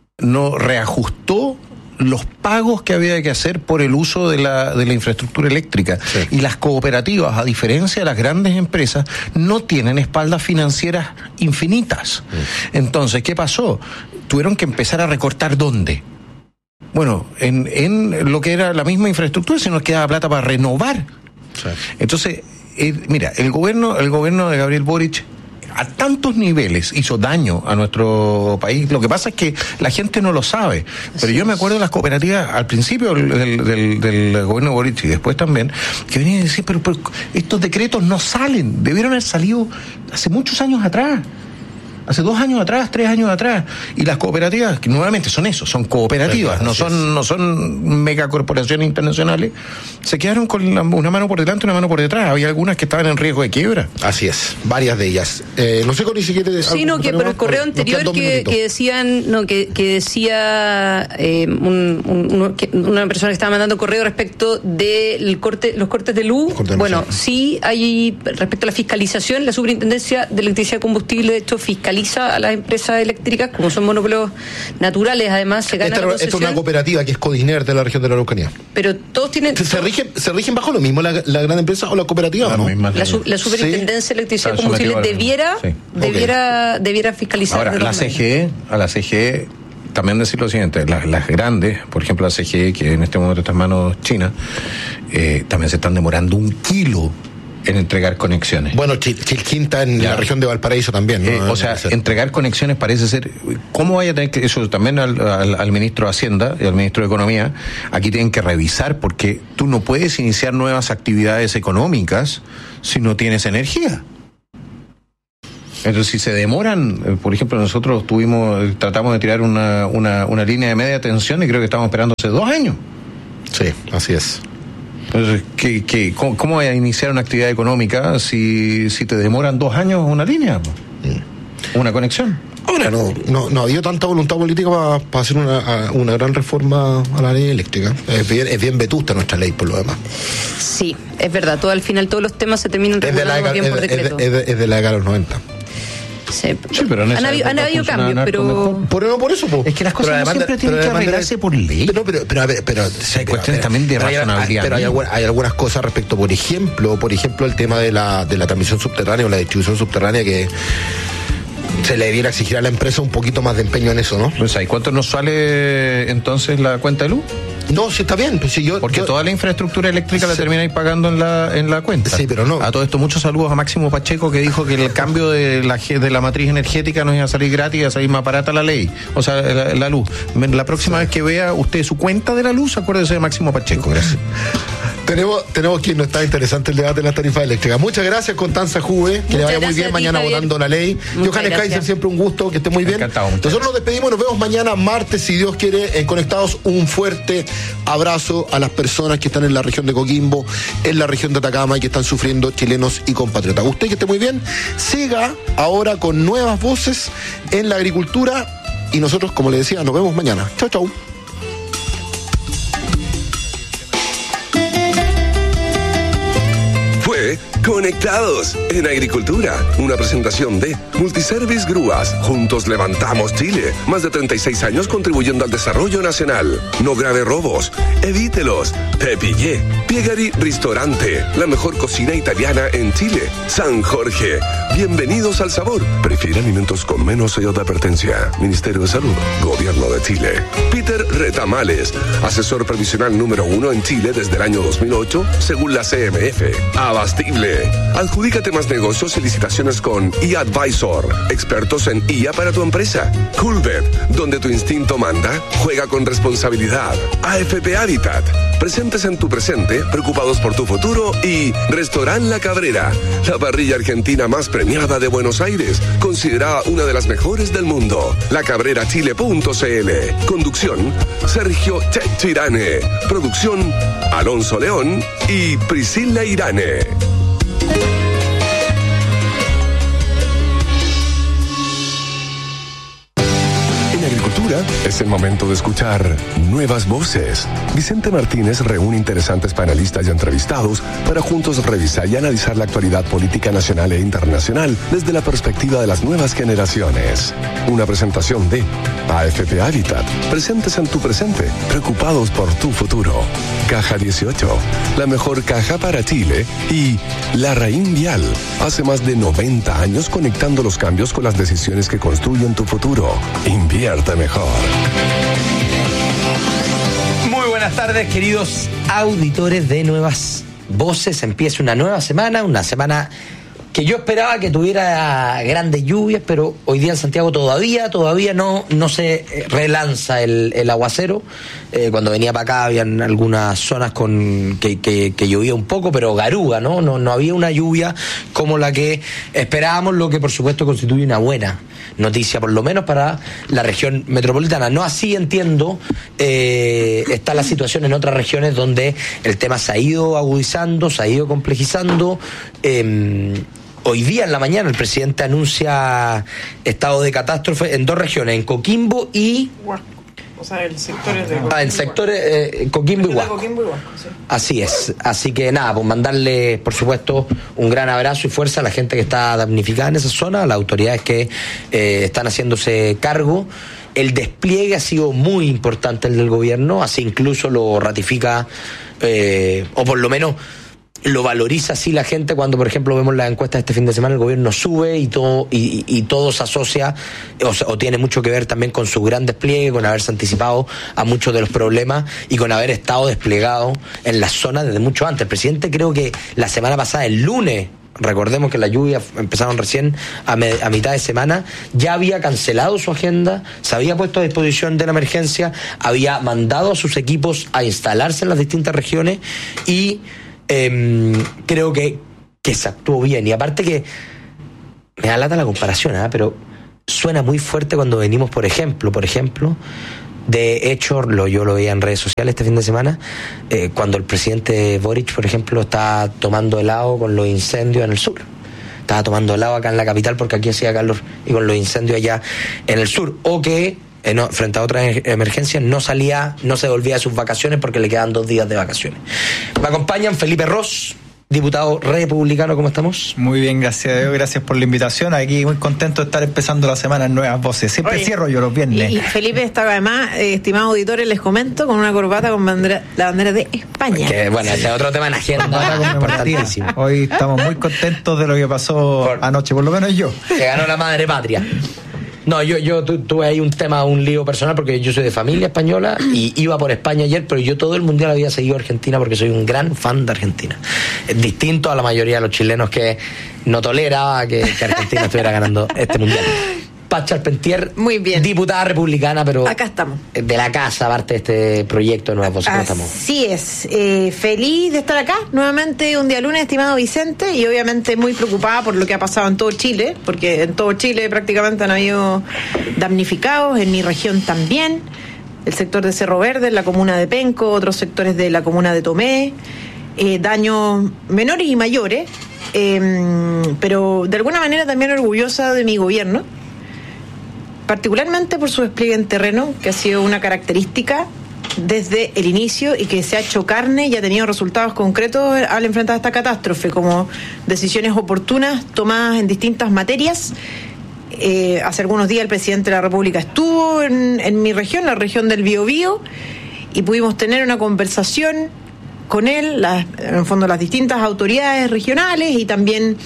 reajustó los pagos que había que hacer por el uso de la infraestructura eléctrica. Sí. Y las cooperativas, a diferencia de las grandes empresas, no tienen espaldas financieras infinitas. Sí. Entonces, ¿qué pasó? Tuvieron que empezar a recortar ¿dónde? Bueno, en lo que era la misma infraestructura, si nos quedaba plata para renovar. Sí. Entonces, mira, el gobierno de Gabriel Boric a tantos niveles hizo daño a nuestro país. Lo que pasa es que la gente no lo sabe. Pero yo me acuerdo de las cooperativas al principio del gobierno de Boric y después también, que venían a decir, pero estos decretos no salen, debieron haber salido hace muchos años atrás. Hace 2 años atrás, 3 años atrás. Y las cooperativas, que nuevamente son eso, son cooperativas, no son megacorporaciones internacionales, se quedaron con una mano por delante y una mano por detrás. Había algunas que estaban en riesgo de quiebra. Así es, varias de ellas. No sé con ni siquiera... Sí, no, que por el correo anterior que decían, no, que decía una persona que estaba mandando correo respecto de los cortes de luz. Bueno, sí hay, respecto a la fiscalización, la Superintendencia de Electricidad y Combustible, de hecho, fiscaliza a las empresas eléctricas, como son monopolios naturales, además, se gana la concesión. Esta es una cooperativa que es Codiner de la región de la Araucanía. Pero todos tienen... ¿Se rigen bajo lo mismo la gran empresa o la cooperativa? ¿No? La Superintendencia de Electricidad y Combustible debiera fiscalizar. Ahora, a la CGE también decir lo siguiente, las grandes, por ejemplo la CGE, que en este momento está en manos chinas, también se están demorando 1 kilo en entregar conexiones. Bueno, Chilquín está en la región de Valparaíso también, ¿no? O sea, entregar conexiones parece ser... ¿Cómo vaya a tener que...? Eso también al ministro de Hacienda y al ministro de Economía, aquí tienen que revisar, porque tú no puedes iniciar nuevas actividades económicas si no tienes energía. Entonces, si se demoran, por ejemplo, nosotros tratamos de tirar una línea de media tensión y creo que estamos esperando hace 2 años. Sí, así es. Entonces, ¿cómo voy a iniciar una actividad económica si te demoran 2 años una línea? Una conexión. Ahora, no ha habido tanta voluntad política para hacer una gran reforma a la ley eléctrica. Es bien vetusta nuestra ley, por lo demás. Sí, es verdad. Al final todos los temas se terminan regulando bien por decreto. Es de la década de los 90. Sí, pero han habido cambios, pero... Por eso, es que las cosas no siempre tienen que arreglarse por ley. Pero hay cuestiones también de razonabilidad. Pero hay algunas cosas respecto, por ejemplo, el tema de la transmisión subterránea o la distribución subterránea, que se le debiera exigir a la empresa un poquito más de empeño en eso, ¿no? Pues, ¿y cuánto nos sale entonces la cuenta de luz? No, sí está bien. Pues, porque toda la infraestructura eléctrica la termináis pagando en la cuenta. Sí, pero no. A todo esto, muchos saludos a Máximo Pacheco, que dijo que el cambio de la matriz energética nos iba a salir gratis, iba a salir más barata la ley. O sea, la luz. La próxima vez que vea usted su cuenta de la luz, acuérdese de Máximo Pacheco. Gracias. Tenemos quien no está interesante el debate de las tarifas eléctricas. Muchas gracias, Constanza Juve, que le vaya muy bien mañana votando la ley. Johannes Kaiser, siempre un gusto, que esté muy bien. Encantado. Nosotros nos despedimos, nos vemos mañana martes, si Dios quiere, en Conectados. Un fuerte abrazo a las personas que están en la región de Coquimbo, en la región de Atacama y que están sufriendo, chilenos y compatriotas. Usted que esté muy bien, siga ahora con nuevas voces en la agricultura y nosotros, como le decía, nos vemos mañana. Chau, chau. Conectados en Agricultura, una presentación de Multiservice Grúas. Juntos levantamos Chile. Más de 36 años contribuyendo al desarrollo nacional. No grave robos, evítelos. Te pillé. Piegari Ristorante, la mejor cocina italiana en Chile. San Jorge, bienvenidos al sabor. Prefiere alimentos con menos sello de advertencia. Ministerio de Salud, Gobierno de Chile. Peter Retamales, asesor previsional número 1 en Chile desde el año 2008, según la CMF. Abastible. Adjudícate más negocios y licitaciones con eAdvisor, expertos en IA para tu empresa. Coolbet, donde tu instinto manda, juega con responsabilidad. AFP Habitat, presentes en tu presente, preocupados por tu futuro. Y Restaurant La Cabrera, la parrilla argentina más premiada de Buenos Aires, considerada una de las mejores del mundo. lacabrerachile.cl. Conducción, Sergio Checho Irane. Producción, Alonso León y Priscila Irane. Es el momento de escuchar nuevas voces. Vicente Martínez reúne interesantes panelistas y entrevistados para juntos revisar y analizar la actualidad política nacional e internacional desde la perspectiva de las nuevas generaciones. Una presentación de AFP Habitat, presentes en tu presente, preocupados por tu futuro. Caja 18, la mejor caja para Chile. Y Larraín Vial, hace más de 90 años conectando los cambios con las decisiones que construyen tu futuro. Invierte mejor. Muy buenas tardes, queridos auditores de Nuevas Voces. Empieza una nueva semana que yo esperaba que tuviera grandes lluvias, pero hoy día en Santiago todavía no se relanza el aguacero. Cuando venía para acá habían algunas zonas con que llovía un poco, pero garúa, no había una lluvia como la que esperábamos, lo que por supuesto constituye una buena noticia, por lo menos para la región metropolitana. No así, entiendo, está la situación en otras regiones donde el tema se ha ido agudizando, se ha ido complejizando. Hoy día en la mañana el presidente anuncia estado de catástrofe en 2 regiones, en Coquimbo y... O sea, el sector es de Coquimbo. En sectores Coquimbo y Huasco. Sí. Así es. Así que nada, pues mandarle, por supuesto, un gran abrazo y fuerza a la gente que está damnificada en esa zona, a las autoridades que están haciéndose cargo. El despliegue ha sido muy importante el del gobierno, así incluso lo ratifica, o por lo menos lo valoriza así la gente cuando, por ejemplo, vemos las encuestas de este fin de semana, el gobierno sube y todo se asocia o tiene mucho que ver también con su gran despliegue, con haberse anticipado a muchos de los problemas y con haber estado desplegado en las zonas desde mucho antes. El presidente, creo que la semana pasada, el lunes, recordemos que las lluvias empezaron recién a mitad de semana, ya había cancelado su agenda, se había puesto a disposición de la emergencia, había mandado a sus equipos a instalarse en las distintas regiones y creo que se actuó bien. Y aparte que me da lata la comparación, pero suena muy fuerte cuando venimos, por ejemplo, de hecho, yo lo veía en redes sociales este fin de semana, cuando el presidente Boric, por ejemplo, está tomando helado con los incendios en el sur. Estaba tomando helado acá en la capital porque aquí hacía calor, y con los incendios allá en el sur. O que frente a otras emergencias no se volvía a sus vacaciones porque le quedan 2 días de vacaciones. Me acompañan Felipe Ros, diputado republicano. ¿Cómo estamos? Muy bien, gracias a Dios, gracias por la invitación. Aquí muy contento de estar empezando la semana en Nuevas Voces. Siempre cierro yo los viernes. Y Felipe estaba además, estimados auditores, les comento, con una corbata con la bandera de España. Que bueno, ese es otro tema en la agenda importantísimo. Hoy estamos muy contentos de lo que pasó anoche, por lo menos yo. Que ganó la madre patria. No, yo tuve ahí un lío personal porque yo soy de familia española y iba por España ayer, pero yo todo el mundial había seguido Argentina porque soy un gran fan de Argentina. Distinto a la mayoría de los chilenos que no toleraba que Argentina estuviera ganando este mundial. Paz Charpentier, muy bien, diputada republicana, pero acá estamos, de la casa, aparte de este proyecto de Nuevas Voces. Así es, feliz de estar acá nuevamente un día lunes, estimado Vicente, y obviamente muy preocupada por lo que ha pasado en todo Chile, porque en todo Chile prácticamente han habido damnificados, en mi región también, el sector de Cerro Verde, la comuna de Penco, otros sectores de la comuna de Tomé, daños menores y mayores, pero de alguna manera también orgullosa de mi gobierno, particularmente por su despliegue en terreno, que ha sido una característica desde el inicio y que se ha hecho carne y ha tenido resultados concretos al enfrentar esta catástrofe, como decisiones oportunas tomadas en distintas materias. Hace algunos días el presidente de la República estuvo en mi región, la región del Biobío, y pudimos tener una conversación con él, en el fondo las distintas autoridades regionales y también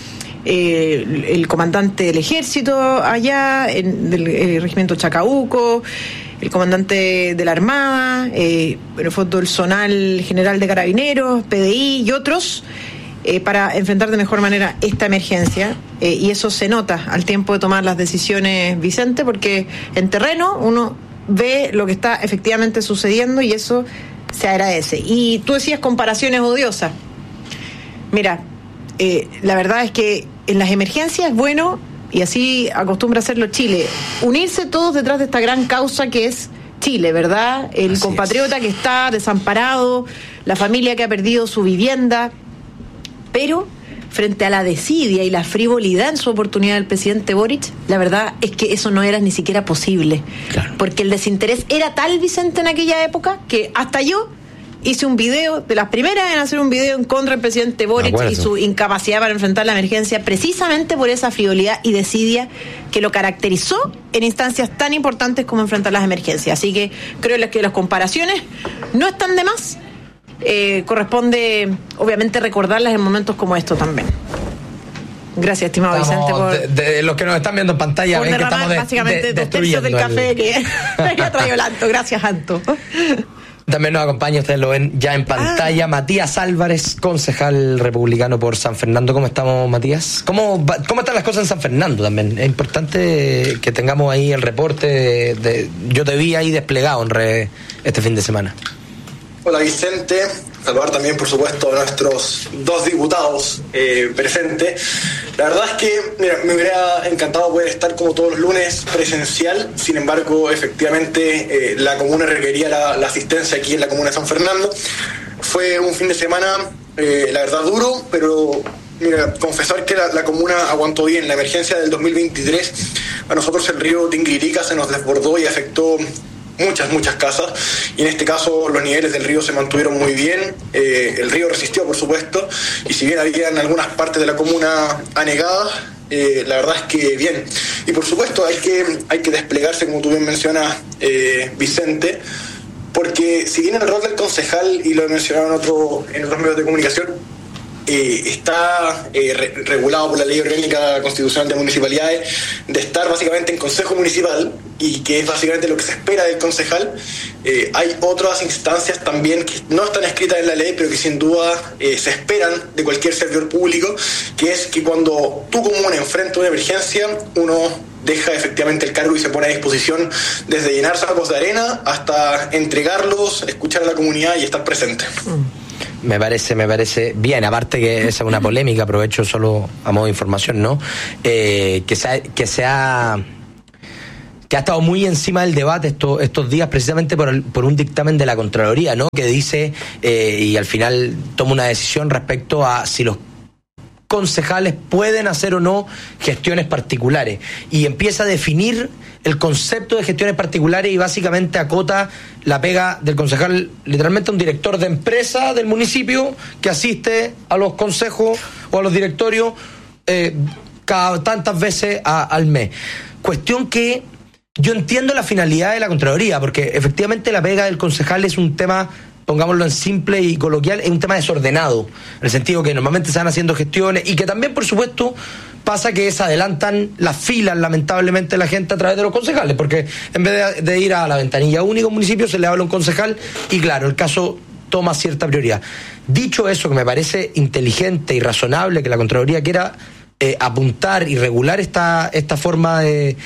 el comandante del ejército allá, del regimiento Chacabuco, el comandante de la Armada, en el fondo el Zonal General de Carabineros, PDI y otros, para enfrentar de mejor manera esta emergencia, y eso se nota al tiempo de tomar las decisiones, Vicente, porque en terreno uno ve lo que está efectivamente sucediendo y eso se agradece. Y tú decías comparaciones odiosas. Mira, la verdad es que en las emergencias es bueno, y así acostumbra hacerlo Chile, unirse todos detrás de esta gran causa que es Chile, ¿verdad? El así compatriota es, que está desamparado, la familia que ha perdido su vivienda, pero frente a la desidia y la frivolidad en su oportunidad del presidente Boric, la verdad es que eso no era ni siquiera posible. Claro. Porque el desinterés era tal, Vicente, en aquella época, que hasta yo hice un video, de las primeras en hacer un video en contra del presidente Boric y su incapacidad para enfrentar la emergencia, precisamente por esa frivolidad y desidia que lo caracterizó en instancias tan importantes como enfrentar las emergencias. Así que creo que las comparaciones no están de más. Corresponde, obviamente, recordarlas en momentos como estos también. Gracias, estimado Vicente, por de los que nos están viendo en pantalla, ven que estamos básicamente 2/3 del café que ha traído el Anto. Gracias, Anto. También nos acompaña, ustedes lo ven ya en pantalla, Matías Álvarez, concejal republicano por San Fernando. ¿Cómo estamos, Matías? ¿Cómo están las cosas en San Fernando también? Es importante que tengamos ahí el reporte. Yo te vi ahí desplegado en redes este fin de semana. Hola, Vicente. Saludar también, por supuesto, a nuestros 2 diputados presentes. La verdad es que me hubiera encantado poder estar como todos los lunes presencial. Sin embargo, efectivamente, la comuna requería la asistencia aquí en la comuna de San Fernando. Fue un fin de semana, la verdad, duro, pero confesar que la comuna aguantó bien. La emergencia del 2023, a nosotros el río Tinguiririca se nos desbordó y afectó muchas casas, y en este caso los niveles del río se mantuvieron muy bien. El río resistió, por supuesto, y si bien habían algunas partes de la comuna anegadas, la verdad es que bien. Y por supuesto hay que desplegarse, como tú bien mencionas, Vicente, porque si bien el rol del concejal, y lo he mencionado en otros medios de comunicación, está regulado por la Ley Orgánica Constitucional de Municipalidades, de estar básicamente en Consejo Municipal, y que es básicamente lo que se espera del concejal. Hay otras instancias también que no están escritas en la ley, pero que sin duda se esperan de cualquier servidor público, que es que cuando tu comuna enfrenta una emergencia, uno deja efectivamente el cargo y se pone a disposición, desde llenar sacos de arena hasta entregarlos, escuchar a la comunidad y estar presente. Me parece bien, aparte que esa es una polémica, aprovecho solo a modo de información, ¿no? Que ha estado muy encima del debate estos días, precisamente por un dictamen de la Contraloría, ¿no? Que dice, y al final toma una decisión respecto a si los concejales pueden hacer o no gestiones particulares, y empieza a definir el concepto de gestiones particulares, y básicamente acota la pega del concejal literalmente a un director de empresa del municipio que asiste a los consejos o a los directorios cada tantas veces al mes. Cuestión que yo entiendo la finalidad de la Contraloría, porque efectivamente la pega del concejal es un tema, pongámoslo en simple y coloquial, es un tema desordenado, en el sentido que normalmente se van haciendo gestiones, y que también, por supuesto, pasa que se adelantan las filas, lamentablemente, la gente a través de los concejales, porque en vez de ir a la ventanilla única un municipio, se le habla a un concejal, y claro, el caso toma cierta prioridad. Dicho eso, que me parece inteligente y razonable que la Contraloría quiera apuntar y regular esta forma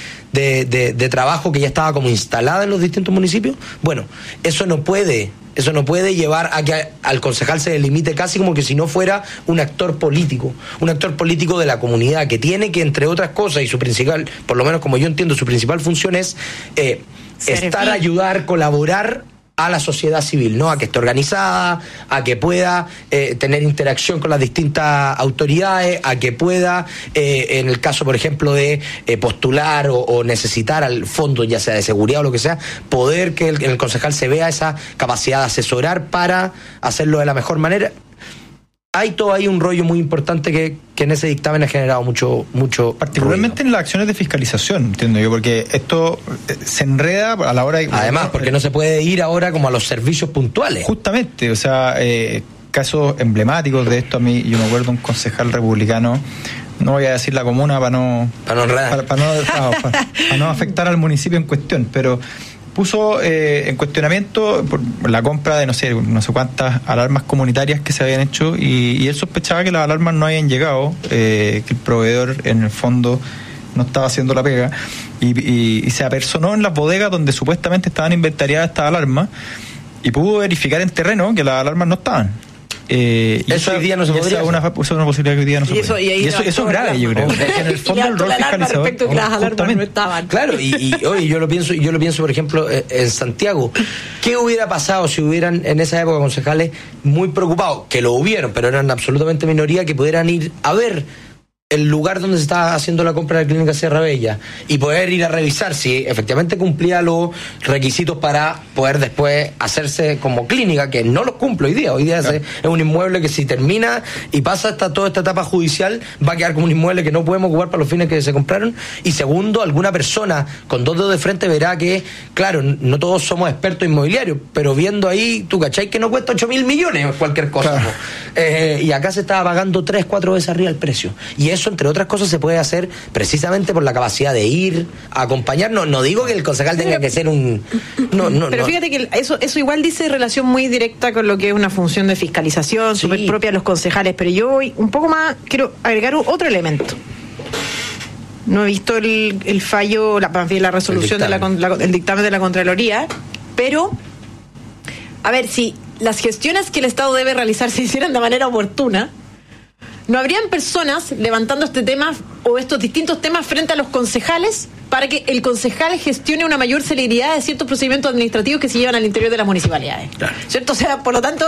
de trabajo que ya estaba como instalada en los distintos municipios, bueno, eso no puede llevar a que al concejal se le limite casi como que si no fuera un actor político de la comunidad, que tiene que, entre otras cosas, y su principal, por lo menos como yo entiendo, su principal función es estar, ayudar, colaborar a la sociedad civil, ¿no? A que esté organizada, a que pueda tener interacción con las distintas autoridades, a que pueda, en el caso, por ejemplo, de postular o necesitar al fondo, ya sea de seguridad o lo que sea, poder que el concejal se vea esa capacidad de asesorar para hacerlo de la mejor manera. Hay un rollo muy importante que en ese dictamen ha generado mucho particularmente ruido. En las acciones de fiscalización, entiendo yo, porque esto se enreda a la hora de... Además, porque no se puede ir ahora como a los servicios puntuales. Justamente, o sea, casos emblemáticos de esto, a mí, yo me acuerdo un concejal republicano, no voy a decir la comuna para no afectar al municipio en cuestión, pero puso en cuestionamiento por la compra de no sé cuántas alarmas comunitarias que se habían hecho, y él sospechaba que las alarmas no habían llegado, que el proveedor en el fondo no estaba haciendo la pega, y se apersonó en las bodegas donde supuestamente estaban inventariadas estas alarmas, y pudo verificar en terreno que las alarmas no estaban. Y eso hoy día no se podría. Es una posibilidad que hoy día no se podría. Y eso es grave, yo creo. Porque en el fondo el rol fiscalizador. Respecto que las alarmas no estaban. Claro, y oye, yo lo pienso, por ejemplo, en Santiago. ¿Qué hubiera pasado si hubieran en esa época concejales muy preocupados, que lo hubieron, pero eran absolutamente minoría, que pudieran ir a ver el lugar donde se estaba haciendo la compra de la clínica Sierra Bella y poder ir a revisar si efectivamente cumplía los requisitos para poder después hacerse como clínica, que no los cumple hoy día? Es un inmueble que, si termina y pasa toda esta etapa judicial, va a quedar como un inmueble que no podemos ocupar para los fines que se compraron. Y segundo, alguna persona con dos dedos de frente verá que, claro, no todos somos expertos inmobiliarios, pero viendo ahí, tú cachai que no cuesta 8.000 millones cualquier cosa, claro. Y acá se estaba pagando 3-4 veces arriba el precio, y eso eso, entre otras cosas, se puede hacer precisamente por la capacidad de ir, acompañar. No digo que el concejal tenga que ser un... Pero fíjate que eso igual dice relación muy directa con lo que es una función de fiscalización, súper propia de los concejales, pero yo hoy un poco más quiero agregar otro elemento. No he visto el fallo, la resolución del dictamen de la Contraloría, pero a ver, si las gestiones que el Estado debe realizar se hicieran de manera oportuna, no habrían personas levantando este tema o estos distintos temas frente a los concejales para que el concejal gestione una mayor celeridad de ciertos procedimientos administrativos que se llevan al interior de las municipalidades. Claro. ¿Cierto? O sea, por lo tanto,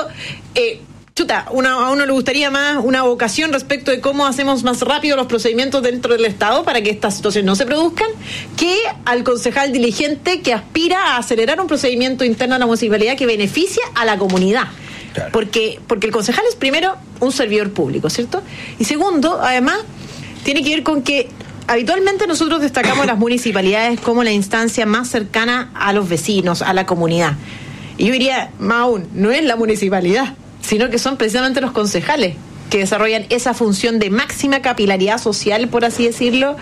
a uno le gustaría más una vocación respecto de cómo hacemos más rápido los procedimientos dentro del Estado para que estas situaciones no se produzcan, que al concejal diligente que aspira a acelerar un procedimiento interno a la municipalidad que beneficia a la comunidad. Claro. Porque el concejal es primero un servidor público, ¿cierto? Y segundo, además, tiene que ver con que habitualmente nosotros destacamos las municipalidades como la instancia más cercana a los vecinos, a la comunidad. Y yo diría, más aún, no es la municipalidad, sino que son precisamente los concejales que desarrollan esa función de máxima capilaridad social, por así decirlo,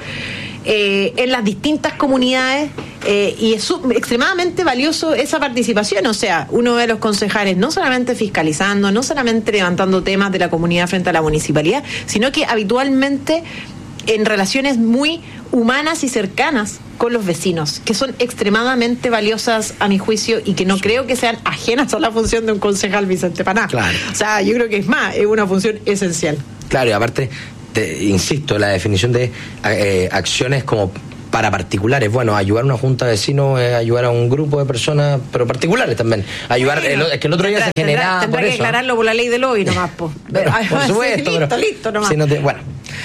en las distintas comunidades, y es extremadamente valioso esa participación. O sea, uno ve a los concejales no solamente fiscalizando, no solamente levantando temas de la comunidad frente a la municipalidad, sino que habitualmente en relaciones muy humanas y cercanas con los vecinos, que son extremadamente valiosas a mi juicio y que no creo que sean ajenas a la función de un concejal, Vicente Paná. Claro. O sea, yo creo que es una función esencial. Claro, y aparte, insisto, la definición de acciones como para particulares, bueno, ayudar a una junta de vecinos es ayudar a un grupo de personas, pero particulares también. Ayudar, es que el otro día se generaba tendrá por que eso. aclararlo por la ley del lobby nomás, por supuesto, listo nomás. Si no bueno,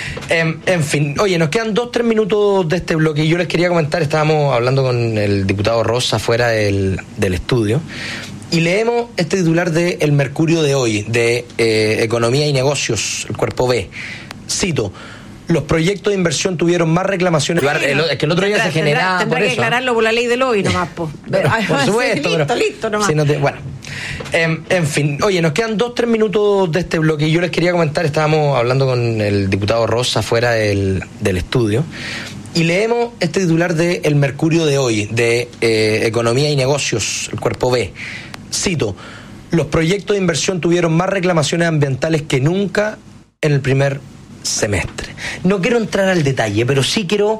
en fin, oye, nos quedan 2-3 minutos de este bloque y yo les quería comentar, estábamos hablando con el diputado Rosa fuera del estudio y leemos este titular de El Mercurio de hoy, de Economía y Negocios, el cuerpo B. Cito: los proyectos de inversión tuvieron más reclamaciones. Es que el otro día se generaba tendrá por que eso. aclararlo por la ley del lobby nomás, por supuesto, listo nomás. Si no bueno, en fin, oye, nos quedan 2-3 minutos de este bloque y yo les quería comentar, estábamos hablando con el diputado Rosa fuera del estudio y leemos este titular de El Mercurio de hoy, de Economía y Negocios, el cuerpo B. Cito: los proyectos de inversión tuvieron más reclamaciones ambientales que nunca en el primer semestre. No quiero entrar al detalle, pero sí quiero